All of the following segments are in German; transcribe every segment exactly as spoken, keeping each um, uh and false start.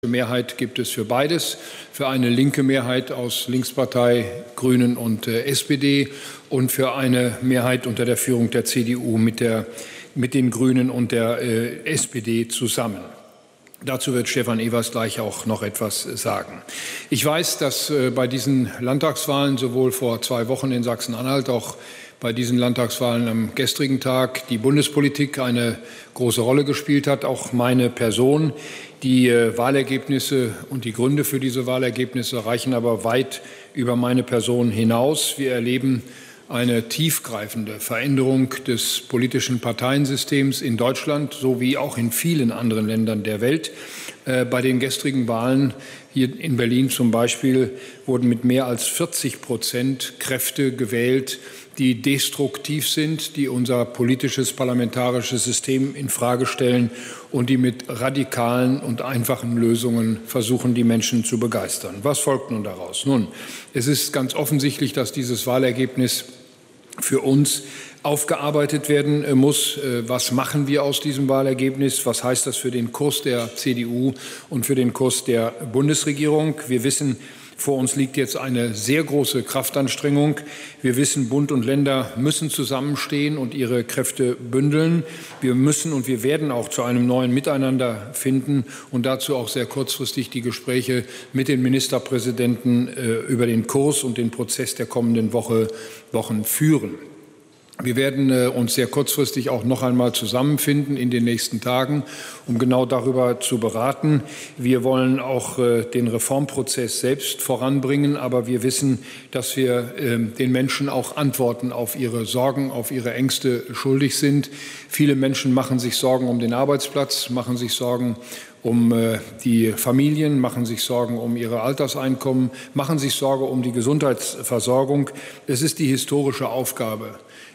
Mehrheit gibt es für beides, für eine linke Mehrheit aus Linkspartei, Grünen und äh, S P D und für eine Mehrheit unter der Führung der C D U mit, der, mit den Grünen und der äh, S P D zusammen. Dazu wird Stefan Evers gleich auch noch etwas sagen. Ich weiß, dass äh, bei diesen Landtagswahlen sowohl vor zwei Wochen in Sachsen-Anhalt, auch bei diesen Landtagswahlen am gestrigen Tag die Bundespolitik eine große Rolle gespielt hat, auch meine Person. Die äh, Wahlergebnisse und die Gründe für diese Wahlergebnisse reichen aber weit über meine Person hinaus. Wir erleben eine tiefgreifende Veränderung des politischen Parteiensystems in Deutschland sowie auch in vielen anderen Ländern der Welt. Äh, bei den gestrigen Wahlen hier in Berlin zum Beispiel wurden mit mehr als vierzig Prozent Kräfte gewählt, die destruktiv sind, die unser politisches parlamentarisches System infrage stellen und die mit radikalen und einfachen Lösungen versuchen, die Menschen zu begeistern. Was folgt nun daraus? Nun, es ist ganz offensichtlich, dass dieses Wahlergebnis für uns aufgearbeitet werden muss. Was machen wir aus diesem Wahlergebnis? Was heißt das für den Kurs der C D U und für den Kurs der Bundesregierung? Wir wissen, vor uns liegt jetzt eine sehr große Kraftanstrengung. Wir wissen, Bund und Länder müssen zusammenstehen und ihre Kräfte bündeln. Wir müssen und wir werden auch zu einem neuen Miteinander finden und dazu auch sehr kurzfristig die Gespräche mit den Ministerpräsidenten äh, über den Kurs und den Prozess der kommenden Woche, Wochen führen. Wir werden äh, uns sehr kurzfristig auch noch einmal zusammenfinden in den nächsten Tagen, um genau darüber zu beraten. Wir wollen auch äh, den Reformprozess selbst voranbringen, aber wir wissen, dass wir äh, den Menschen auch Antworten auf ihre Sorgen, auf ihre Ängste schuldig sind. Viele Menschen machen sich Sorgen um den Arbeitsplatz, machen sich Sorgen um äh, die Familien, machen sich Sorgen um ihre Alterseinkommen, machen sich Sorge um die Gesundheitsversorgung. Es ist die historische Aufgabe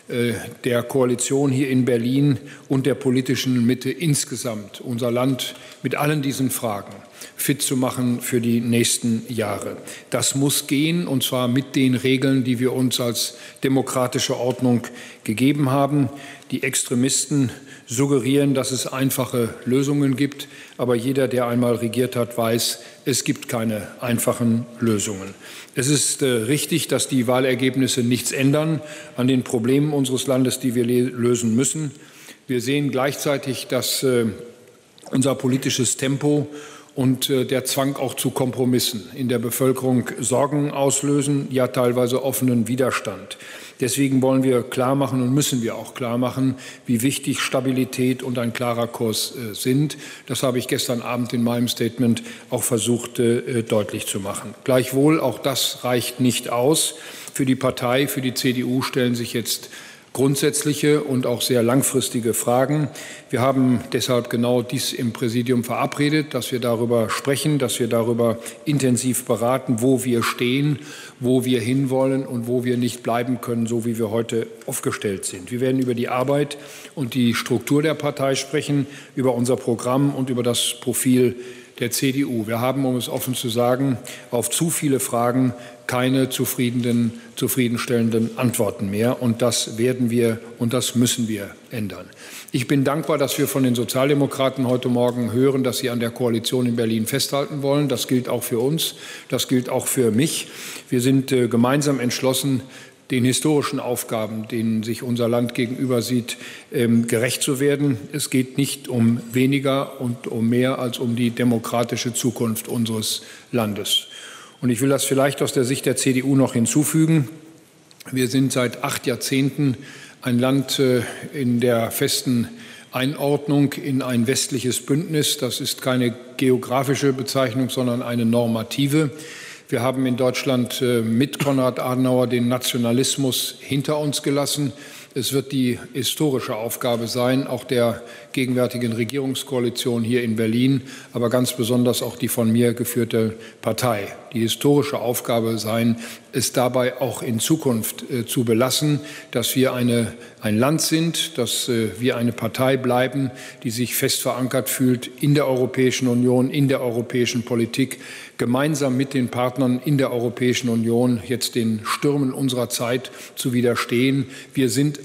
der Koalition hier in Berlin und der politischen Mitte insgesamt, unser Land mit allen diesen Fragen fit zu machen für die nächsten Jahre. Das muss gehen, und zwar mit den Regeln, die wir uns als demokratische Ordnung gegeben haben. Die Extremisten suggerieren, dass es einfache Lösungen gibt. Aber jeder, der einmal regiert hat, weiß, es gibt keine einfachen Lösungen. Es ist äh, richtig, dass die Wahlergebnisse nichts ändern an den Problemen unseres Landes, die wir lösen müssen. Wir sehen gleichzeitig, dass äh, unser politisches Tempo und äh, der Zwang auch zu Kompromissen in der Bevölkerung Sorgen auslösen, ja teilweise offenen Widerstand. Deswegen wollen wir klarmachen und müssen wir auch klarmachen, wie wichtig Stabilität und ein klarer Kurs äh, sind. Das habe ich gestern Abend in meinem Statement auch versucht äh, deutlich zu machen. Gleichwohl, auch das reicht nicht aus. Für die Partei, für die C D U stellen sich jetzt grundsätzliche und auch sehr langfristige Fragen. Wir haben deshalb genau dies im Präsidium verabredet, dass wir darüber sprechen, dass wir darüber intensiv beraten, wo wir stehen, wo wir hinwollen und wo wir nicht bleiben können, so wie wir heute aufgestellt sind. Wir werden über die Arbeit und die Struktur der Partei sprechen, über unser Programm und über das Profil der C D U. Wir haben, um es offen zu sagen, auf zu viele Fragen keine zufriedenen, zufriedenstellenden Antworten mehr. Und das werden wir und das müssen wir ändern. Ich bin dankbar, dass wir von den Sozialdemokraten heute Morgen hören, dass sie an der Koalition in Berlin festhalten wollen. Das gilt auch für uns. Das gilt auch für mich. Wir sind äh, gemeinsam entschlossen, den historischen Aufgaben, denen sich unser Land gegenüber sieht, ähm, gerecht zu werden. Es geht nicht um weniger und um mehr als um die demokratische Zukunft unseres Landes. Und ich will das vielleicht aus der Sicht der C D U noch hinzufügen. Wir sind seit acht Jahrzehnten ein Land äh, in der festen Einordnung in ein westliches Bündnis. Das ist keine geografische Bezeichnung, sondern eine normative. Wir haben in Deutschland äh, mit Konrad Adenauer den Nationalismus hinter uns gelassen. Es wird die historische Aufgabe sein, auch der gegenwärtigen Regierungskoalition hier in Berlin, aber ganz besonders auch die von mir geführte Partei. Die historische Aufgabe sein, es dabei auch in Zukunft äh, zu belassen, dass wir eine, ein Land sind, dass äh, wir eine Partei bleiben, die sich fest verankert fühlt in der Europäischen Union, in der europäischen Politik, gemeinsam mit den Partnern in der Europäischen Union jetzt den Stürmen unserer Zeit zu widerstehen. Wir sind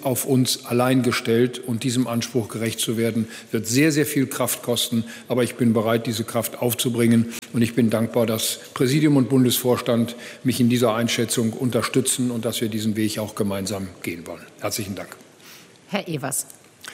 auf uns allein gestellt. Und diesem Anspruch gerecht zu werden, wird sehr, sehr viel Kraft kosten. Aber ich bin bereit, diese Kraft aufzubringen. Und ich bin dankbar, dass Präsidium und Bundesvorstand mich in dieser Einschätzung unterstützen und dass wir diesen Weg auch gemeinsam gehen wollen. Herzlichen Dank. Herr Evers.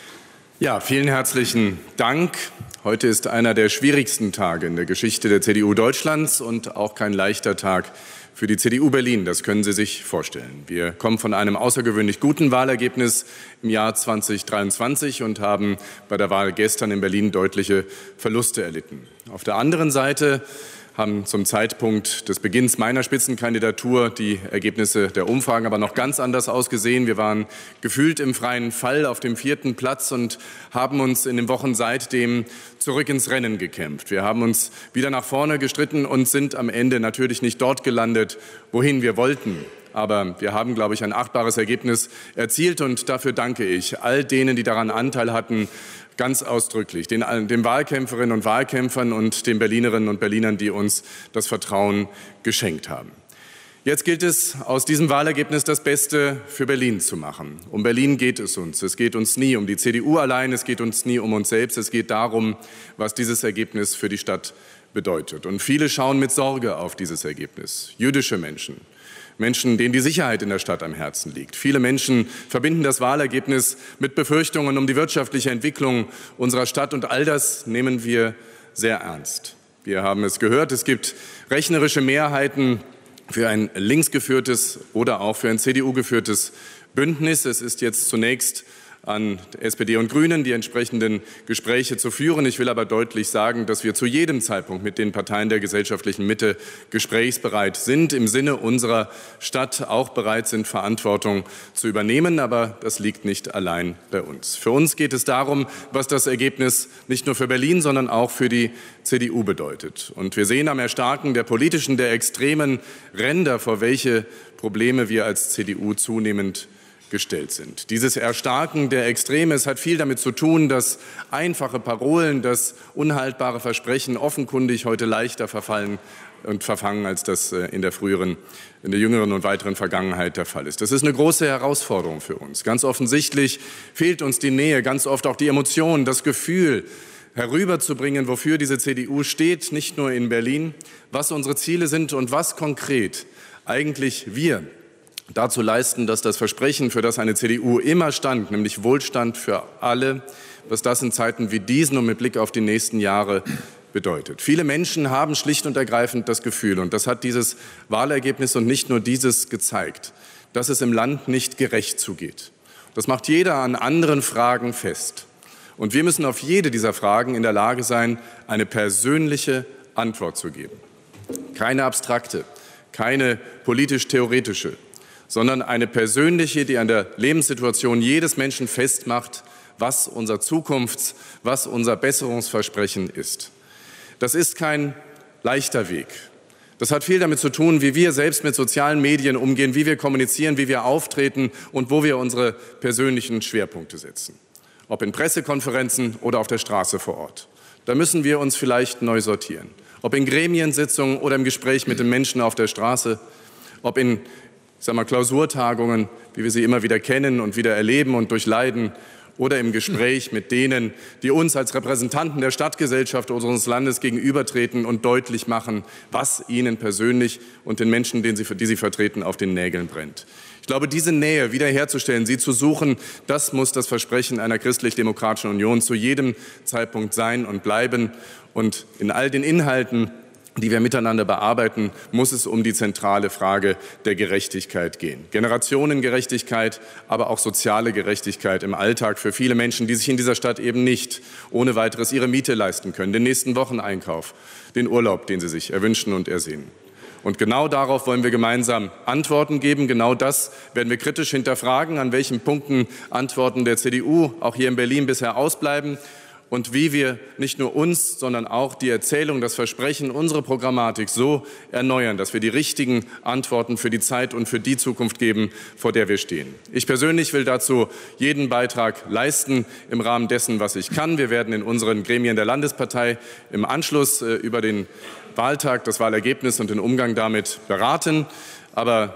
Ja, vielen herzlichen Dank. Heute ist einer der schwierigsten Tage in der Geschichte der C D U Deutschlands und auch kein leichter Tag für die C D U Berlin. Das können Sie sich vorstellen. Wir kommen von einem außergewöhnlich guten Wahlergebnis im Jahr zweitausenddreiundzwanzig und haben bei der Wahl gestern in Berlin deutliche Verluste erlitten. Auf der anderen Seite haben zum Zeitpunkt des Beginns meiner Spitzenkandidatur die Ergebnisse der Umfragen aber noch ganz anders ausgesehen. Wir waren gefühlt im freien Fall auf dem vierten Platz und haben uns in den Wochen seitdem zurück ins Rennen gekämpft. Wir haben uns wieder nach vorne gestritten und sind am Ende natürlich nicht dort gelandet, wohin wir wollten. Aber wir haben, glaube ich, ein achtbares Ergebnis erzielt und dafür danke ich all denen, die daran Anteil hatten, ganz ausdrücklich, den, den Wahlkämpferinnen und Wahlkämpfern und den Berlinerinnen und Berlinern, die uns das Vertrauen geschenkt haben. Jetzt gilt es, aus diesem Wahlergebnis das Beste für Berlin zu machen. Um Berlin geht es uns. Es geht uns nie um die C D U allein, es geht uns nie um uns selbst. Es geht darum, was dieses Ergebnis für die Stadt bedeutet. Und viele schauen mit Sorge auf dieses Ergebnis. Jüdische Menschen. Menschen, denen die Sicherheit in der Stadt am Herzen liegt. Viele Menschen verbinden das Wahlergebnis mit Befürchtungen um die wirtschaftliche Entwicklung unserer Stadt. Und all das nehmen wir sehr ernst. Wir haben es gehört, es gibt rechnerische Mehrheiten für ein linksgeführtes oder auch für ein C D U-geführtes Bündnis. Es ist jetzt zunächst an S P D und Grünen, die entsprechenden Gespräche zu führen. Ich will aber deutlich sagen, dass wir zu jedem Zeitpunkt mit den Parteien der gesellschaftlichen Mitte gesprächsbereit sind, im Sinne unserer Stadt auch bereit sind, Verantwortung zu übernehmen. Aber das liegt nicht allein bei uns. Für uns geht es darum, was das Ergebnis nicht nur für Berlin, sondern auch für die C D U bedeutet. Und wir sehen am Erstarken der politischen, der extremen Ränder, vor welche Probleme wir als C D U zunehmend gestellt sind. Dieses Erstarken der Extreme, es hat viel damit zu tun, dass einfache Parolen, dass unhaltbare Versprechen offenkundig heute leichter verfallen und verfangen, als das in der früheren, in der jüngeren und weiteren Vergangenheit der Fall ist. Das ist eine große Herausforderung für uns. Ganz offensichtlich fehlt uns die Nähe, ganz oft auch die Emotionen, das Gefühl, herüberzubringen, wofür diese C D U steht, nicht nur in Berlin, was unsere Ziele sind und was konkret eigentlich wir dazu leisten, dass das Versprechen, für das eine C D U immer stand, nämlich Wohlstand für alle, was das in Zeiten wie diesen und mit Blick auf die nächsten Jahre bedeutet. Viele Menschen haben schlicht und ergreifend das Gefühl, und das hat dieses Wahlergebnis und nicht nur dieses gezeigt, dass es im Land nicht gerecht zugeht. Das macht jeder an anderen Fragen fest. Und wir müssen auf jede dieser Fragen in der Lage sein, eine persönliche Antwort zu geben. Keine abstrakte, keine politisch-theoretische, sondern eine persönliche, die an der Lebenssituation jedes Menschen festmacht, was unser Zukunfts-, was unser Besserungsversprechen ist. Das ist kein leichter Weg. Das hat viel damit zu tun, wie wir selbst mit sozialen Medien umgehen, wie wir kommunizieren, wie wir auftreten und wo wir unsere persönlichen Schwerpunkte setzen. Ob in Pressekonferenzen oder auf der Straße vor Ort. Da müssen wir uns vielleicht neu sortieren. Ob in Gremiensitzungen oder im Gespräch mit den Menschen auf der Straße, ob in ich sage mal, Klausurtagungen, wie wir sie immer wieder kennen und wieder erleben und durchleiden, oder im Gespräch mit denen, die uns als Repräsentanten der Stadtgesellschaft unseres Landes gegenübertreten und deutlich machen, was ihnen persönlich und den Menschen, die sie, die sie vertreten, auf den Nägeln brennt. Ich glaube, diese Nähe wiederherzustellen, sie zu suchen, das muss das Versprechen einer christlich-demokratischen Union zu jedem Zeitpunkt sein und bleiben. Und in all den Inhalten, die wir miteinander bearbeiten, muss es um die zentrale Frage der Gerechtigkeit gehen. Generationengerechtigkeit, aber auch soziale Gerechtigkeit im Alltag für viele Menschen, die sich in dieser Stadt eben nicht ohne weiteres ihre Miete leisten können, den nächsten Wocheneinkauf, den Urlaub, den sie sich erwünschen und ersehnen. Und genau darauf wollen wir gemeinsam Antworten geben. Genau das werden wir kritisch hinterfragen, an welchen Punkten Antworten der C D U auch hier in Berlin bisher ausbleiben. Und wie wir nicht nur uns, sondern auch die Erzählung, das Versprechen, unsere Programmatik so erneuern, dass wir die richtigen Antworten für die Zeit und für die Zukunft geben, vor der wir stehen. Ich persönlich will dazu jeden Beitrag leisten im Rahmen dessen, was ich kann. Wir werden in unseren Gremien der Landespartei im Anschluss äh, über den Wahltag, das Wahlergebnis und den Umgang damit beraten. Aber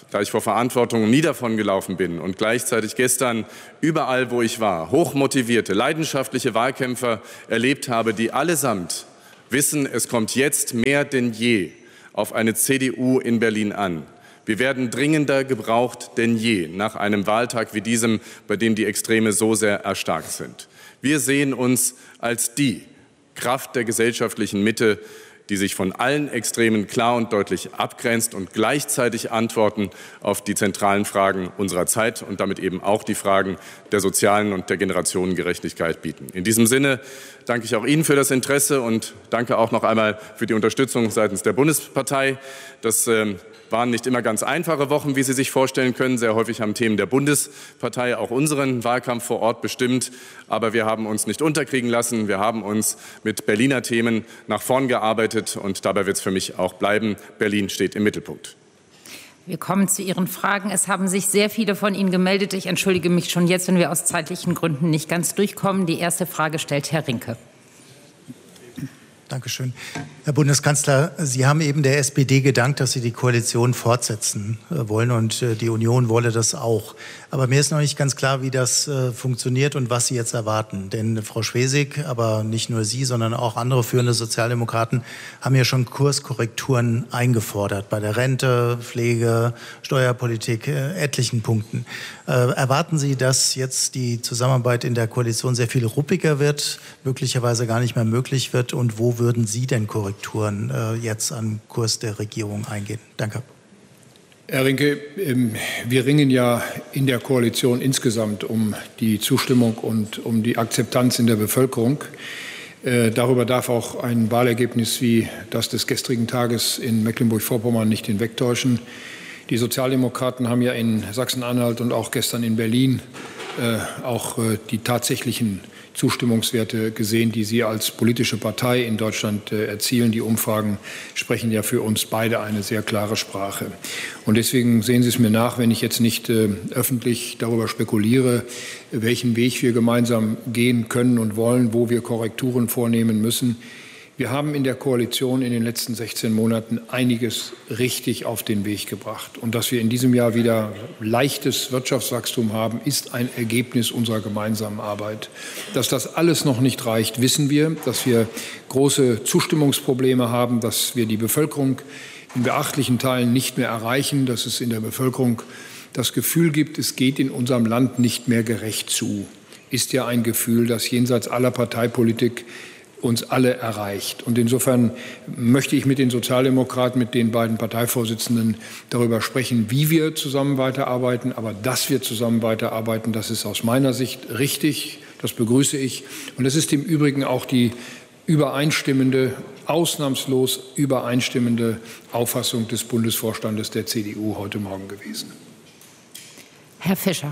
da ich vor Verantwortung nie davongelaufen bin und gleichzeitig gestern überall, wo ich war, hochmotivierte, leidenschaftliche Wahlkämpfer erlebt habe, die allesamt wissen, es kommt jetzt mehr denn je auf eine C D U in Berlin an. Wir werden dringender gebraucht denn je nach einem Wahltag wie diesem, bei dem die Extreme so sehr erstarkt sind. Wir sehen uns als die Kraft der gesellschaftlichen Mitte, die sich von allen Extremen klar und deutlich abgrenzt und gleichzeitig Antworten auf die zentralen Fragen unserer Zeit und damit eben auch die Fragen der sozialen und der Generationengerechtigkeit bieten. In diesem Sinne danke ich auch Ihnen für das Interesse und danke auch noch einmal für die Unterstützung seitens der Bundespartei. Das äh, waren nicht immer ganz einfache Wochen, wie Sie sich vorstellen können. Sehr häufig haben Themen der Bundespartei auch unseren Wahlkampf vor Ort bestimmt. Aber wir haben uns nicht unterkriegen lassen. Wir haben uns mit Berliner Themen nach vorn gearbeitet. Und dabei wird es für mich auch bleiben. Berlin steht im Mittelpunkt. Wir kommen zu Ihren Fragen. Es haben sich sehr viele von Ihnen gemeldet. Ich entschuldige mich schon jetzt, wenn wir aus zeitlichen Gründen nicht ganz durchkommen. Die erste Frage stellt Herr Rinke. Danke schön. Herr Bundeskanzler, Sie haben eben der S P D gedankt, dass Sie die Koalition fortsetzen wollen und die Union wolle das auch. Aber mir ist noch nicht ganz klar, wie das funktioniert und was Sie jetzt erwarten. Denn Frau Schwesig, aber nicht nur Sie, sondern auch andere führende Sozialdemokraten haben ja schon Kurskorrekturen eingefordert bei der Rente, Pflege, Steuerpolitik, etlichen Punkten. Erwarten Sie, dass jetzt die Zusammenarbeit in der Koalition sehr viel ruppiger wird, möglicherweise gar nicht mehr möglich wird? Und wo würden Sie denn Korrekturen äh, jetzt am Kurs der Regierung eingehen? Danke. Herr Rinke, wir ringen ja in der Koalition insgesamt um die Zustimmung und um die Akzeptanz in der Bevölkerung. Äh, darüber darf auch ein Wahlergebnis wie das des gestrigen Tages in Mecklenburg-Vorpommern nicht hinwegtäuschen. Die Sozialdemokraten haben ja in Sachsen-Anhalt und auch gestern in Berlin äh, auch äh, die tatsächlichen Zustimmungswerte gesehen, die Sie als politische Partei in Deutschland äh, erzielen. Die Umfragen sprechen ja für uns beide eine sehr klare Sprache. Und deswegen sehen Sie es mir nach, wenn ich jetzt nicht äh, öffentlich darüber spekuliere, welchen Weg wir gemeinsam gehen können und wollen, wo wir Korrekturen vornehmen müssen. Wir haben in der Koalition in den letzten sechzehn Monaten einiges richtig auf den Weg gebracht. Und dass wir in diesem Jahr wieder leichtes Wirtschaftswachstum haben, ist ein Ergebnis unserer gemeinsamen Arbeit. Dass das alles noch nicht reicht, wissen wir. Dass wir große Zustimmungsprobleme haben, dass wir die Bevölkerung in beachtlichen Teilen nicht mehr erreichen, dass es in der Bevölkerung das Gefühl gibt, es geht in unserem Land nicht mehr gerecht zu, ist ja ein Gefühl, das jenseits aller Parteipolitik uns alle erreicht. Und insofern möchte ich mit den Sozialdemokraten, mit den beiden Parteivorsitzenden darüber sprechen, wie wir zusammen weiterarbeiten. Aber dass wir zusammen weiterarbeiten, das ist aus meiner Sicht richtig. Das begrüße ich. Und es ist im Übrigen auch die übereinstimmende, ausnahmslos übereinstimmende Auffassung des Bundesvorstandes der C D U heute Morgen gewesen. Herr Fischer.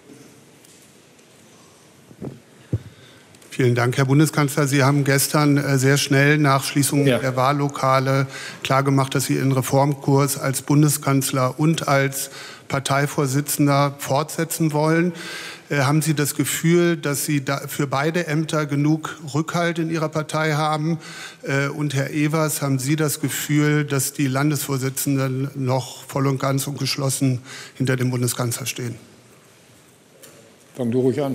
Vielen Dank, Herr Bundeskanzler. Sie haben gestern sehr schnell nach Schließung ja. der Wahllokale klargemacht, dass Sie Ihren Reformkurs als Bundeskanzler und als Parteivorsitzender fortsetzen wollen. Haben Sie das Gefühl, dass Sie da für beide Ämter genug Rückhalt in Ihrer Partei haben? Und Herr Evers, haben Sie das Gefühl, dass die Landesvorsitzenden noch voll und ganz und geschlossen hinter dem Bundeskanzler stehen? Fang du ruhig an.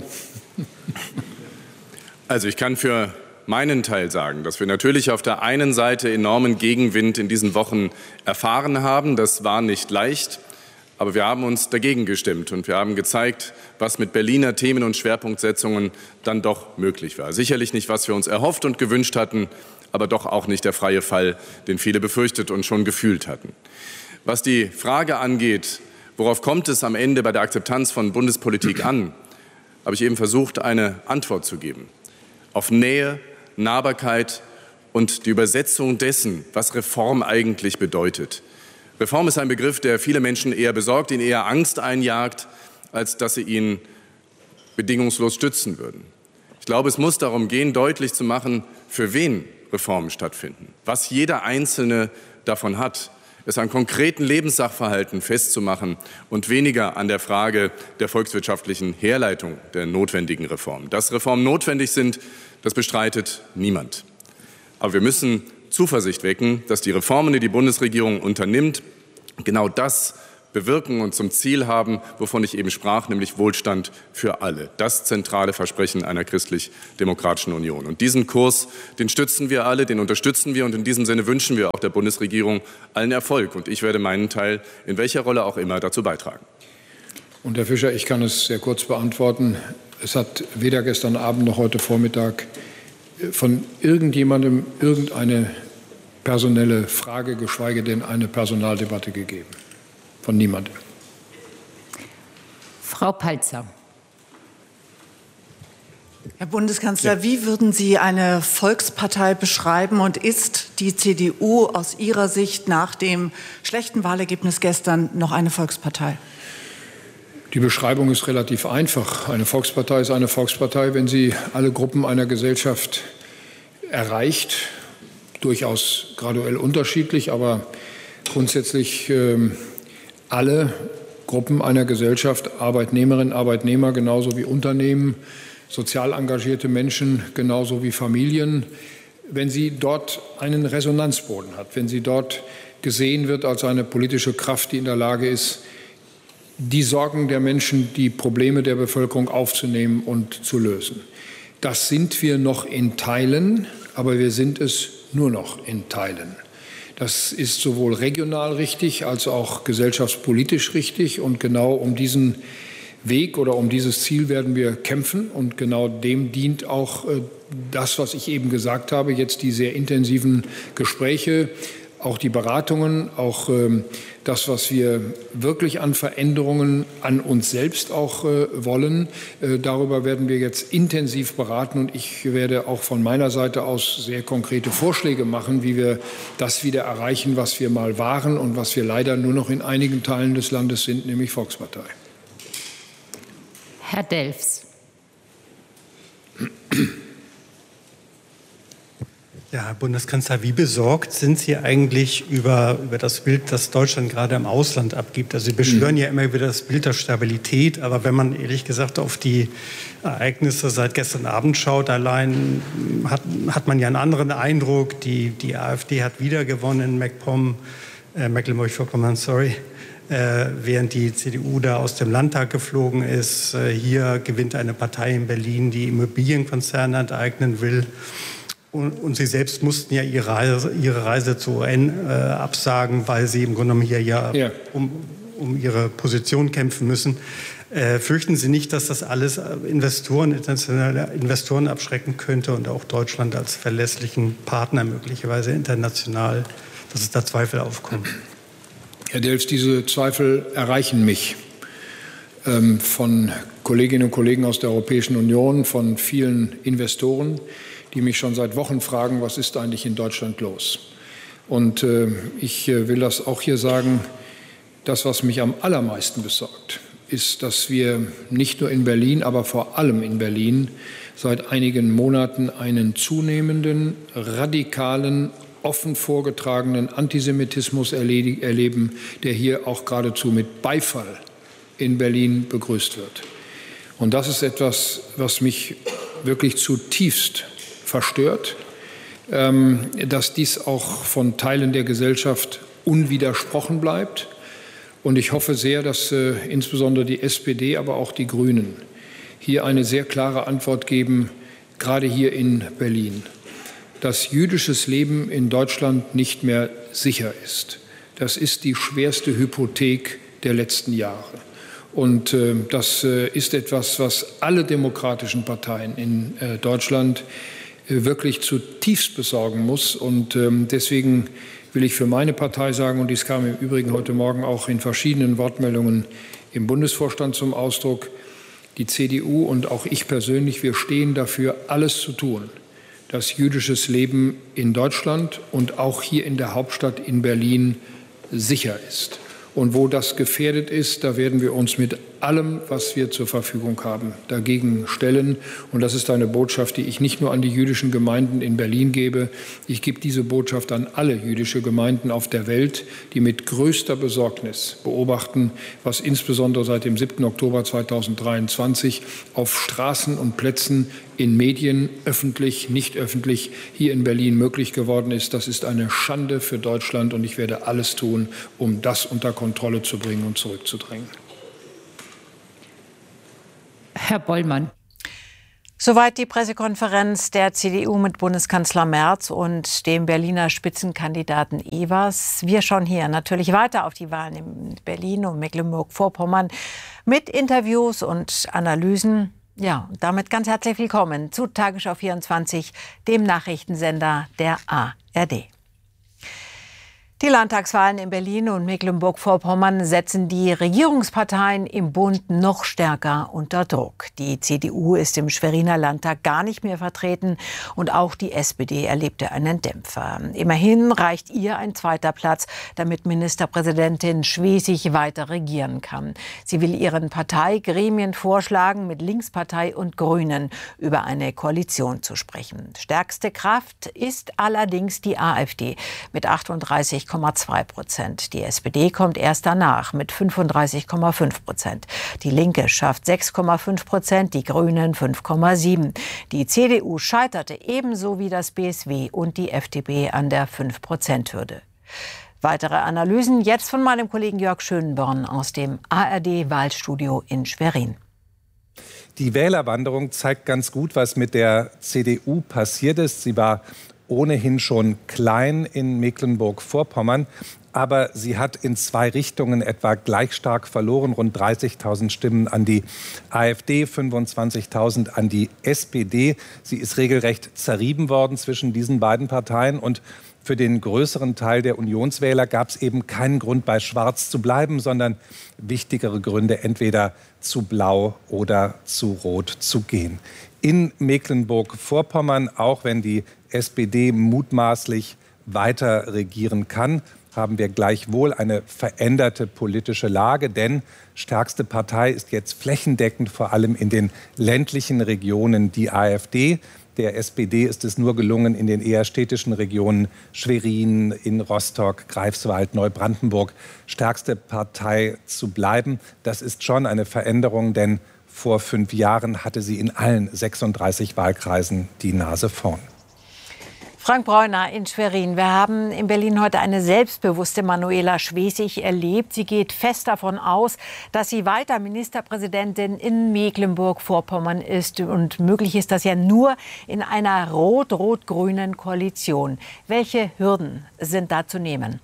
Also ich kann für meinen Teil sagen, dass wir natürlich auf der einen Seite enormen Gegenwind in diesen Wochen erfahren haben. Das war nicht leicht, aber wir haben uns dagegen gestimmt und wir haben gezeigt, was mit Berliner Themen und Schwerpunktsetzungen dann doch möglich war. Sicherlich nicht, was wir uns erhofft und gewünscht hatten, aber doch auch nicht der freie Fall, den viele befürchtet und schon gefühlt hatten. Was die Frage angeht, worauf kommt es am Ende bei der Akzeptanz von Bundespolitik an, habe ich eben versucht, eine Antwort zu geben. Auf Nähe, Nahbarkeit und die Übersetzung dessen, was Reform eigentlich bedeutet. Reform ist ein Begriff, der viele Menschen eher besorgt, ihnen eher Angst einjagt, als dass sie ihn bedingungslos stützen würden. Ich glaube, es muss darum gehen, deutlich zu machen, für wen Reformen stattfinden, was jeder Einzelne davon hat, es an konkreten Lebenssachverhalten festzumachen und weniger an der Frage der volkswirtschaftlichen Herleitung der notwendigen Reformen. Dass Reformen notwendig sind, das bestreitet niemand. Aber wir müssen Zuversicht wecken, dass die Reformen, die die Bundesregierung unternimmt, genau das bewirken und zum Ziel haben, wovon ich eben sprach, nämlich Wohlstand für alle. Das zentrale Versprechen einer christlich-demokratischen Union. Und diesen Kurs, den stützen wir alle, den unterstützen wir, und in diesem Sinne wünschen wir auch der Bundesregierung allen Erfolg. Und ich werde meinen Teil, in welcher Rolle auch immer, dazu beitragen. Und Herr Fischer, ich kann es sehr kurz beantworten. Es hat weder gestern Abend noch heute Vormittag von irgendjemandem irgendeine personelle Frage, geschweige denn eine Personaldebatte gegeben. Von niemandem. Frau Palzer. Herr Bundeskanzler, ja. Wie würden Sie eine Volkspartei beschreiben, und ist die C D U aus Ihrer Sicht nach dem schlechten Wahlergebnis gestern noch eine Volkspartei? Die Beschreibung ist relativ einfach. Eine Volkspartei ist eine Volkspartei, wenn sie alle Gruppen einer Gesellschaft erreicht, durchaus graduell unterschiedlich, aber grundsätzlich äh, alle Gruppen einer Gesellschaft, Arbeitnehmerinnen, Arbeitnehmer genauso wie Unternehmen, sozial engagierte Menschen genauso wie Familien, wenn sie dort einen Resonanzboden hat, wenn sie dort gesehen wird als eine politische Kraft, die in der Lage ist, die Sorgen der Menschen, die Probleme der Bevölkerung aufzunehmen und zu lösen. Das sind wir noch in Teilen, aber wir sind es nur noch in Teilen. Das ist sowohl regional richtig als auch gesellschaftspolitisch richtig. Und genau um diesen Weg oder um dieses Ziel werden wir kämpfen. Und genau dem dient auch das, was ich eben gesagt habe, jetzt die sehr intensiven Gespräche, auch die Beratungen, auch das, was wir wirklich an Veränderungen an uns selbst auch wollen. Darüber werden wir jetzt intensiv beraten, und ich werde auch von meiner Seite aus sehr konkrete Vorschläge machen, wie wir das wieder erreichen, was wir mal waren und was wir leider nur noch in einigen Teilen des Landes sind, nämlich Volkspartei. Herr Delfs. Ja, Herr Bundeskanzler, wie besorgt sind Sie eigentlich über, über das Bild, das Deutschland gerade im Ausland abgibt? Also Sie beschwören mhm. ja immer wieder das Bild der Stabilität, aber wenn man ehrlich gesagt auf die Ereignisse seit gestern Abend schaut, allein hat, hat man ja einen anderen Eindruck. Die, die AfD hat wieder gewonnen in MacPom, äh, Mecklenburg-Vorpommern, sorry. Äh, während die C D U da aus dem Landtag geflogen ist. Äh, hier gewinnt eine Partei in Berlin, die Immobilienkonzerne enteignen will. Und, und Sie selbst mussten ja Ihre Reise, Ihre Reise zur U N äh, absagen, weil Sie im Grunde genommen hier ja, ja. Um, um Ihre Position kämpfen müssen. Äh, fürchten Sie nicht, dass das alles Investoren, internationale Investoren abschrecken könnte und auch Deutschland als verlässlichen Partner möglicherweise international, dass es da Zweifel aufkommen? Herr Delfs, diese Zweifel erreichen mich ähm, von Kolleginnen und Kollegen aus der Europäischen Union, von vielen Investoren, die mich schon seit Wochen fragen, was ist eigentlich in Deutschland los? Und äh, ich äh, will das auch hier sagen, das, was mich am allermeisten besorgt, ist, dass wir nicht nur in Berlin, aber vor allem in Berlin seit einigen Monaten einen zunehmenden, radikalen, offen vorgetragenen Antisemitismus erleben, der hier auch geradezu mit Beifall in Berlin begrüßt wird. Und das ist etwas, was mich wirklich zutiefst verstört, dass dies auch von Teilen der Gesellschaft unwidersprochen bleibt. Und ich hoffe sehr, dass insbesondere die S P D, aber auch die Grünen hier eine sehr klare Antwort geben, gerade hier in Berlin, dass jüdisches Leben in Deutschland nicht mehr sicher ist. Das ist die schwerste Hypothek der letzten Jahre. Und äh, das äh, ist etwas, was alle demokratischen Parteien in äh, Deutschland äh, wirklich zutiefst besorgen muss. Und äh, deswegen will ich für meine Partei sagen, und dies kam im Übrigen heute Morgen auch in verschiedenen Wortmeldungen im Bundesvorstand zum Ausdruck, die C D U und auch ich persönlich, wir stehen dafür, alles zu tun, dass jüdisches Leben in Deutschland und auch hier in der Hauptstadt in Berlin sicher ist. Und wo das gefährdet ist, da werden wir uns mit allem, was wir zur Verfügung haben, dagegen stellen. Und das ist eine Botschaft, die ich nicht nur an die jüdischen Gemeinden in Berlin gebe. Ich gebe diese Botschaft an alle jüdische Gemeinden auf der Welt, die mit größter Besorgnis beobachten, was insbesondere seit dem siebten Oktober zweitausenddreiundzwanzig auf Straßen und Plätzen, in Medien, öffentlich, nicht öffentlich, hier in Berlin möglich geworden ist. Das ist eine Schande für Deutschland und ich werde alles tun, um das unter Kontrolle zu bringen und zurückzudrängen. Herr Bollmann. Soweit die Pressekonferenz der C D U mit Bundeskanzler Merz und dem Berliner Spitzenkandidaten Evers. Wir schauen hier natürlich weiter auf die Wahlen in Berlin und Mecklenburg-Vorpommern mit Interviews und Analysen. Ja, und damit ganz herzlich willkommen zu Tagesschau vierundzwanzig, dem Nachrichtensender der A R D. Die Landtagswahlen in Berlin und Mecklenburg-Vorpommern setzen die Regierungsparteien im Bund noch stärker unter Druck. Die C D U ist im Schweriner Landtag gar nicht mehr vertreten und auch die S P D erlebte einen Dämpfer. Immerhin reicht ihr ein zweiter Platz, damit Ministerpräsidentin Schwesig weiter regieren kann. Sie will ihren Parteigremien vorschlagen, mit Linkspartei und Grünen über eine Koalition zu sprechen. Stärkste Kraft ist allerdings die AfD mit achtunddreißig Komma zwei Prozent. Die S P D kommt erst danach mit fünfunddreißig Komma fünf Prozent. Die Linke schafft sechs Komma fünf Prozent, die Grünen fünf Komma sieben. Die C D U scheiterte ebenso wie das B S W und die F D P an der fünf Prozent Hürde. Weitere Analysen jetzt von meinem Kollegen Jörg Schönborn aus dem A R D-Wahlstudio in Schwerin. Die Wählerwanderung zeigt ganz gut, was mit der C D U passiert ist. Sie war ohnehin schon klein in Mecklenburg-Vorpommern, aber sie hat in zwei Richtungen etwa gleich stark verloren, rund dreißigtausend Stimmen an die AfD, fünfundzwanzigtausend an die S P D. Sie ist regelrecht zerrieben worden zwischen diesen beiden Parteien und für den größeren Teil der Unionswähler gab es eben keinen Grund, bei Schwarz zu bleiben, sondern wichtigere Gründe, entweder zu Blau oder zu Rot zu gehen. In Mecklenburg-Vorpommern, auch wenn die S P D mutmaßlich weiter regieren kann, haben wir gleichwohl eine veränderte politische Lage, denn stärkste Partei ist jetzt flächendeckend vor allem in den ländlichen Regionen die AfD. Der S P D ist es nur gelungen, in den eher städtischen Regionen Schwerin, in Rostock, Greifswald, Neubrandenburg stärkste Partei zu bleiben. Das ist schon eine Veränderung, denn vor fünf Jahren hatte sie in allen sechsunddreißig Wahlkreisen die Nase vorn. Frank Bräuner in Schwerin. Wir haben in Berlin heute eine selbstbewusste Manuela Schwesig erlebt. Sie geht fest davon aus, dass sie weiter Ministerpräsidentin in Mecklenburg-Vorpommern ist. Und möglich ist das ja nur in einer rot-rot-grünen Koalition. Welche Hürden sind da zu nehmen?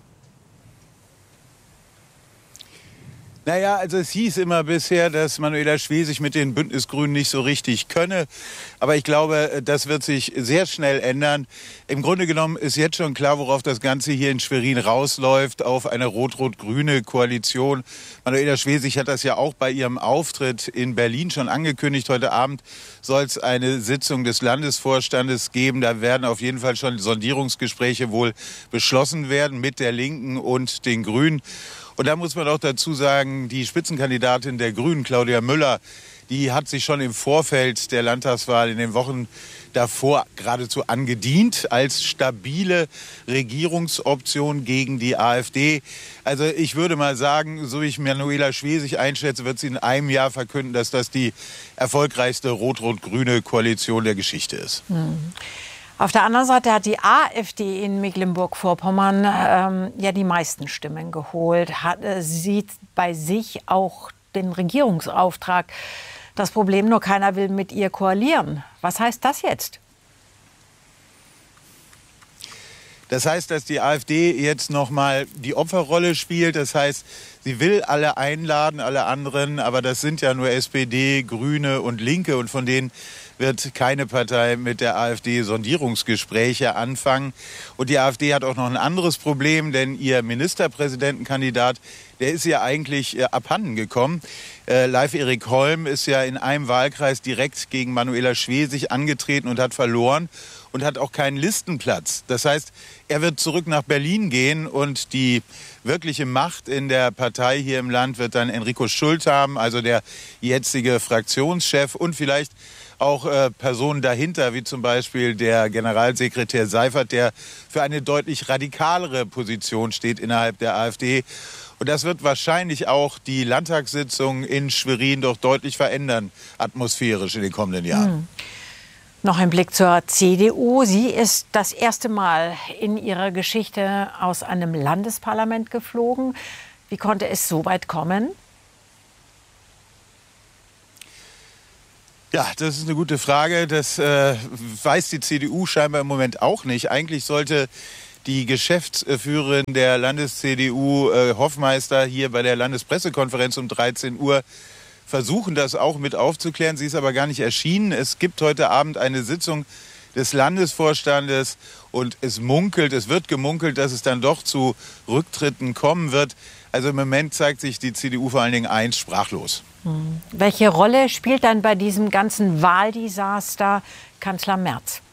Naja, also es hieß immer bisher, dass Manuela Schwesig mit den Bündnisgrünen nicht so richtig könne. Aber ich glaube, das wird sich sehr schnell ändern. Im Grunde genommen ist jetzt schon klar, worauf das Ganze hier in Schwerin rausläuft, auf eine rot-rot-grüne Koalition. Manuela Schwesig hat das ja auch bei ihrem Auftritt in Berlin schon angekündigt. Heute Abend soll es eine Sitzung des Landesvorstandes geben. Da werden auf jeden Fall schon Sondierungsgespräche wohl beschlossen werden mit der Linken und den Grünen. Und da muss man auch dazu sagen, die Spitzenkandidatin der Grünen, Claudia Müller, die hat sich schon im Vorfeld der Landtagswahl in den Wochen davor geradezu angedient als stabile Regierungsoption gegen die AfD. Also ich würde mal sagen, so wie ich Manuela Schwesig einschätze, wird sie in einem Jahr verkünden, dass das die erfolgreichste rot-rot-grüne Koalition der Geschichte ist. Hm. Auf der anderen Seite hat die AfD in Mecklenburg-Vorpommern ähm, ja die meisten Stimmen geholt, hat, äh, sieht bei sich auch den Regierungsauftrag. Das Problem nur, keiner will mit ihr koalieren. Was heißt das jetzt? Das heißt, dass die AfD jetzt noch mal die Opferrolle spielt. Das heißt, sie will alle einladen, alle anderen. Aber das sind ja nur S P D, Grüne und Linke. Und von denen wird keine Partei mit der AfD Sondierungsgespräche anfangen. Und die AfD hat auch noch ein anderes Problem, denn ihr Ministerpräsidentenkandidat, der ist ja eigentlich äh, abhanden gekommen. Äh, Leif Erik Holm ist ja in einem Wahlkreis direkt gegen Manuela Schwesig angetreten und hat verloren. und hat auch keinen Listenplatz. Das heißt, er wird zurück nach Berlin gehen und die wirkliche Macht in der Partei hier im Land wird dann Enrico Schult haben, also der jetzige Fraktionschef und vielleicht auch äh, Personen dahinter, wie zum Beispiel der Generalsekretär Seifert, der für eine deutlich radikalere Position steht innerhalb der AfD. Und das wird wahrscheinlich auch die Landtagssitzung in Schwerin doch deutlich verändern, atmosphärisch in den kommenden Jahren. Hm. Noch ein Blick zur C D U. Sie ist das erste Mal in ihrer Geschichte aus einem Landesparlament geflogen. Wie konnte es so weit kommen? Ja, das ist eine gute Frage. Das äh, weiß die C D U scheinbar im Moment auch nicht. Eigentlich sollte die Geschäftsführerin der Landes-C D U, äh, Hoffmeister, hier bei der Landespressekonferenz um dreizehn Uhr versuchen, das auch mit aufzuklären. Sie ist aber gar nicht erschienen. Es gibt heute Abend eine Sitzung des Landesvorstandes und es munkelt, es wird gemunkelt, dass es dann doch zu Rücktritten kommen wird. Also im Moment zeigt sich die C D U vor allen Dingen eins, sprachlos. Hm. Welche Rolle spielt dann bei diesem ganzen Wahldesaster Kanzler Merz?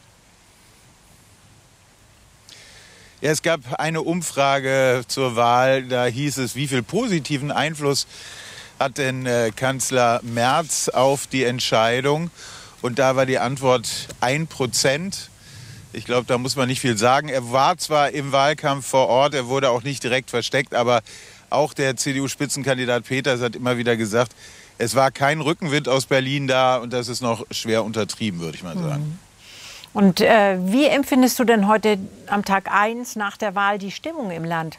Ja, es gab eine Umfrage zur Wahl, da hieß es, wie viel positiven Einfluss hat denn äh, Kanzler Merz auf die Entscheidung? Und da war die Antwort ein Prozent. Ich glaube, da muss man nicht viel sagen. Er war zwar im Wahlkampf vor Ort, er wurde auch nicht direkt versteckt, aber auch der C D U-Spitzenkandidat Peters hat immer wieder gesagt, es war kein Rückenwind aus Berlin da und das ist noch schwer untertrieben, würde ich mal sagen. Und äh, wie empfindest du denn heute am Tag eins nach der Wahl die Stimmung im Land?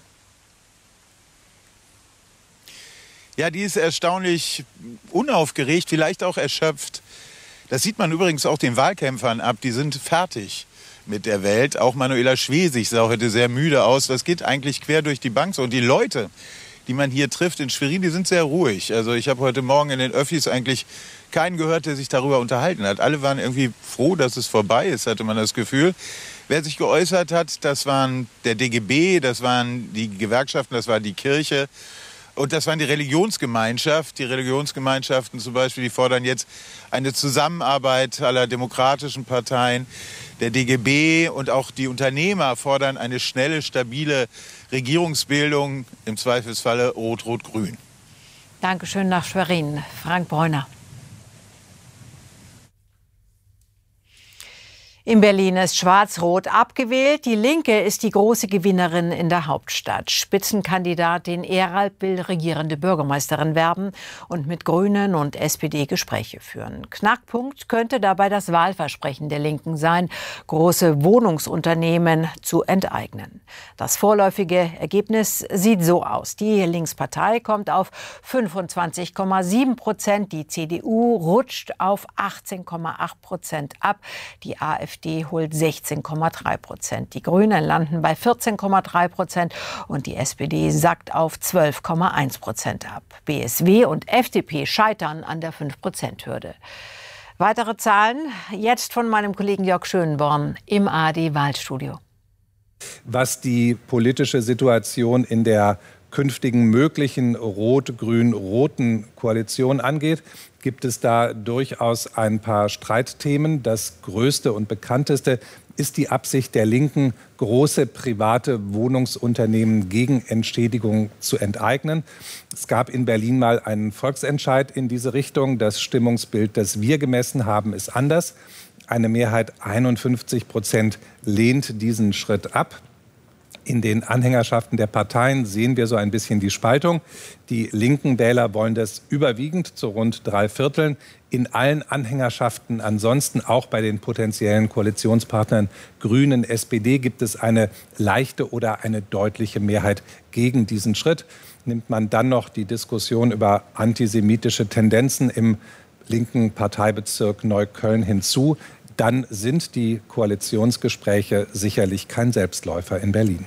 Ja, die ist erstaunlich unaufgeregt, vielleicht auch erschöpft. Das sieht man übrigens auch den Wahlkämpfern ab. Die sind fertig mit der Welt. Auch Manuela Schwesig sah heute sehr müde aus. Das geht eigentlich quer durch die Bank so. Und die Leute, die man hier trifft in Schwerin, die sind sehr ruhig. Also ich habe heute Morgen in den Öffis eigentlich keinen gehört, der sich darüber unterhalten hat. Alle waren irgendwie froh, dass es vorbei ist, hatte man das Gefühl. Wer sich geäußert hat, das waren der D G B, das waren die Gewerkschaften, das war die Kirche. Und das waren die Religionsgemeinschaft. Die Religionsgemeinschaften zum Beispiel, die fordern jetzt eine Zusammenarbeit aller demokratischen Parteien. Der D G B und auch die Unternehmer fordern eine schnelle, stabile Regierungsbildung, im Zweifelsfalle Rot-Rot-Grün. Dankeschön nach Schwerin. Frank Bräuner. In Berlin ist Schwarz-Rot abgewählt. Die Linke ist die große Gewinnerin in der Hauptstadt. Spitzenkandidatin Erald will regierende Bürgermeisterin werden und mit Grünen und S P D Gespräche führen. Knackpunkt könnte dabei das Wahlversprechen der Linken sein, große Wohnungsunternehmen zu enteignen. Das vorläufige Ergebnis sieht so aus. Die Linkspartei kommt auf fünfundzwanzig Komma sieben Prozent. Die C D U rutscht auf achtzehn Komma acht Prozent ab. Die A f D holt sechzehn Komma drei Prozent. Die Grünen landen bei vierzehn Komma drei Prozent und die S P D sackt auf zwölf Komma eins Prozent ab. B S W und F D P scheitern an der fünf Prozent Hürde. Weitere Zahlen jetzt von meinem Kollegen Jörg Schönborn im A R D-Wahlstudio. Was die politische Situation in der künftigen möglichen rot-grün-roten Koalition angeht, gibt es da durchaus ein paar Streitthemen. Das größte und bekannteste ist die Absicht der Linken, große private Wohnungsunternehmen gegen Entschädigung zu enteignen. Es gab in Berlin mal einen Volksentscheid in diese Richtung. Das Stimmungsbild, das wir gemessen haben, ist anders. Eine Mehrheit, einundfünfzig Prozent, lehnt diesen Schritt ab. In den Anhängerschaften der Parteien sehen wir so ein bisschen die Spaltung. Die linken Wähler wollen das überwiegend zu rund drei Vierteln. In allen Anhängerschaften ansonsten, auch bei den potenziellen Koalitionspartnern Grünen, S P D, gibt es eine leichte oder eine deutliche Mehrheit gegen diesen Schritt. Nimmt man dann noch die Diskussion über antisemitische Tendenzen im linken Parteibezirk Neukölln hinzu, dann sind die Koalitionsgespräche sicherlich kein Selbstläufer in Berlin.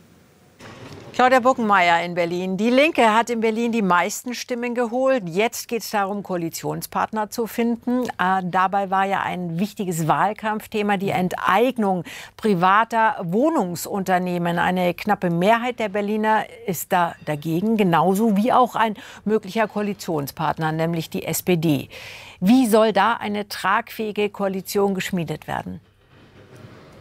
Claudia Buckenmeier in Berlin. Die Linke hat in Berlin die meisten Stimmen geholt. Jetzt geht es darum, Koalitionspartner zu finden. Äh, dabei war ja ein wichtiges Wahlkampfthema die Enteignung privater Wohnungsunternehmen. Eine knappe Mehrheit der Berliner ist da dagegen, genauso wie auch ein möglicher Koalitionspartner, nämlich die S P D. Wie soll da eine tragfähige Koalition geschmiedet werden?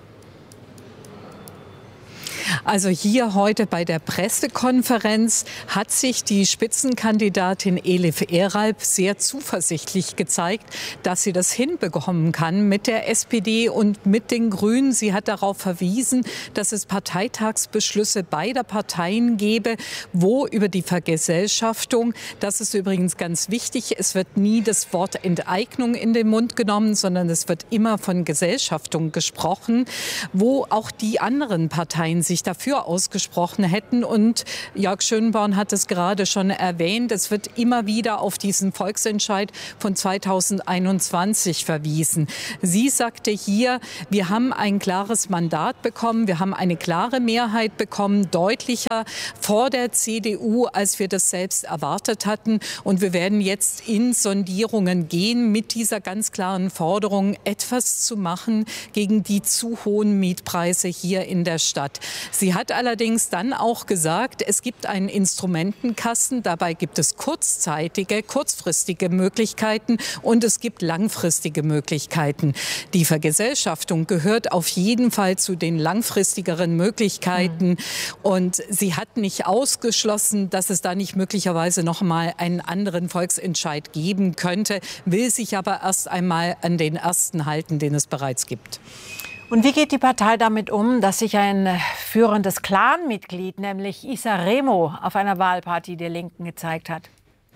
Also hier heute bei der Pressekonferenz hat sich die Spitzenkandidatin Elif Eralp sehr zuversichtlich gezeigt, dass sie das hinbekommen kann mit der S P D und mit den Grünen. Sie hat darauf verwiesen, dass es Parteitagsbeschlüsse beider Parteien gebe, wo über die Vergesellschaftung, das ist übrigens ganz wichtig, es wird nie das Wort Enteignung in den Mund genommen, sondern es wird immer von Gesellschaftung gesprochen, wo auch die anderen Parteien sich dafür ausgesprochen hätten. Und Jörg Schönborn hat es gerade schon erwähnt, es wird immer wieder auf diesen Volksentscheid von zweitausendeinundzwanzig verwiesen. Sie sagte hier, wir haben ein klares Mandat bekommen, wir haben eine klare Mehrheit bekommen, deutlicher vor der C D U, als wir das selbst erwartet hatten. Und wir werden jetzt in Sondierungen gehen mit dieser ganz klaren Forderung, etwas zu machen gegen die zu hohen Mietpreise hier in der Stadt. Sie hat allerdings dann auch gesagt, es gibt einen Instrumentenkasten, dabei gibt es kurzzeitige, kurzfristige Möglichkeiten und es gibt langfristige Möglichkeiten. Die Vergesellschaftung gehört auf jeden Fall zu den langfristigeren Möglichkeiten mhm. und sie hat nicht ausgeschlossen, dass es da nicht möglicherweise noch mal einen anderen Volksentscheid geben könnte, will sich aber erst einmal an den ersten halten, den es bereits gibt. Und wie geht die Partei damit um, dass sich ein führendes Clanmitglied, nämlich Issa Remo, auf einer Wahlparty der Linken gezeigt hat?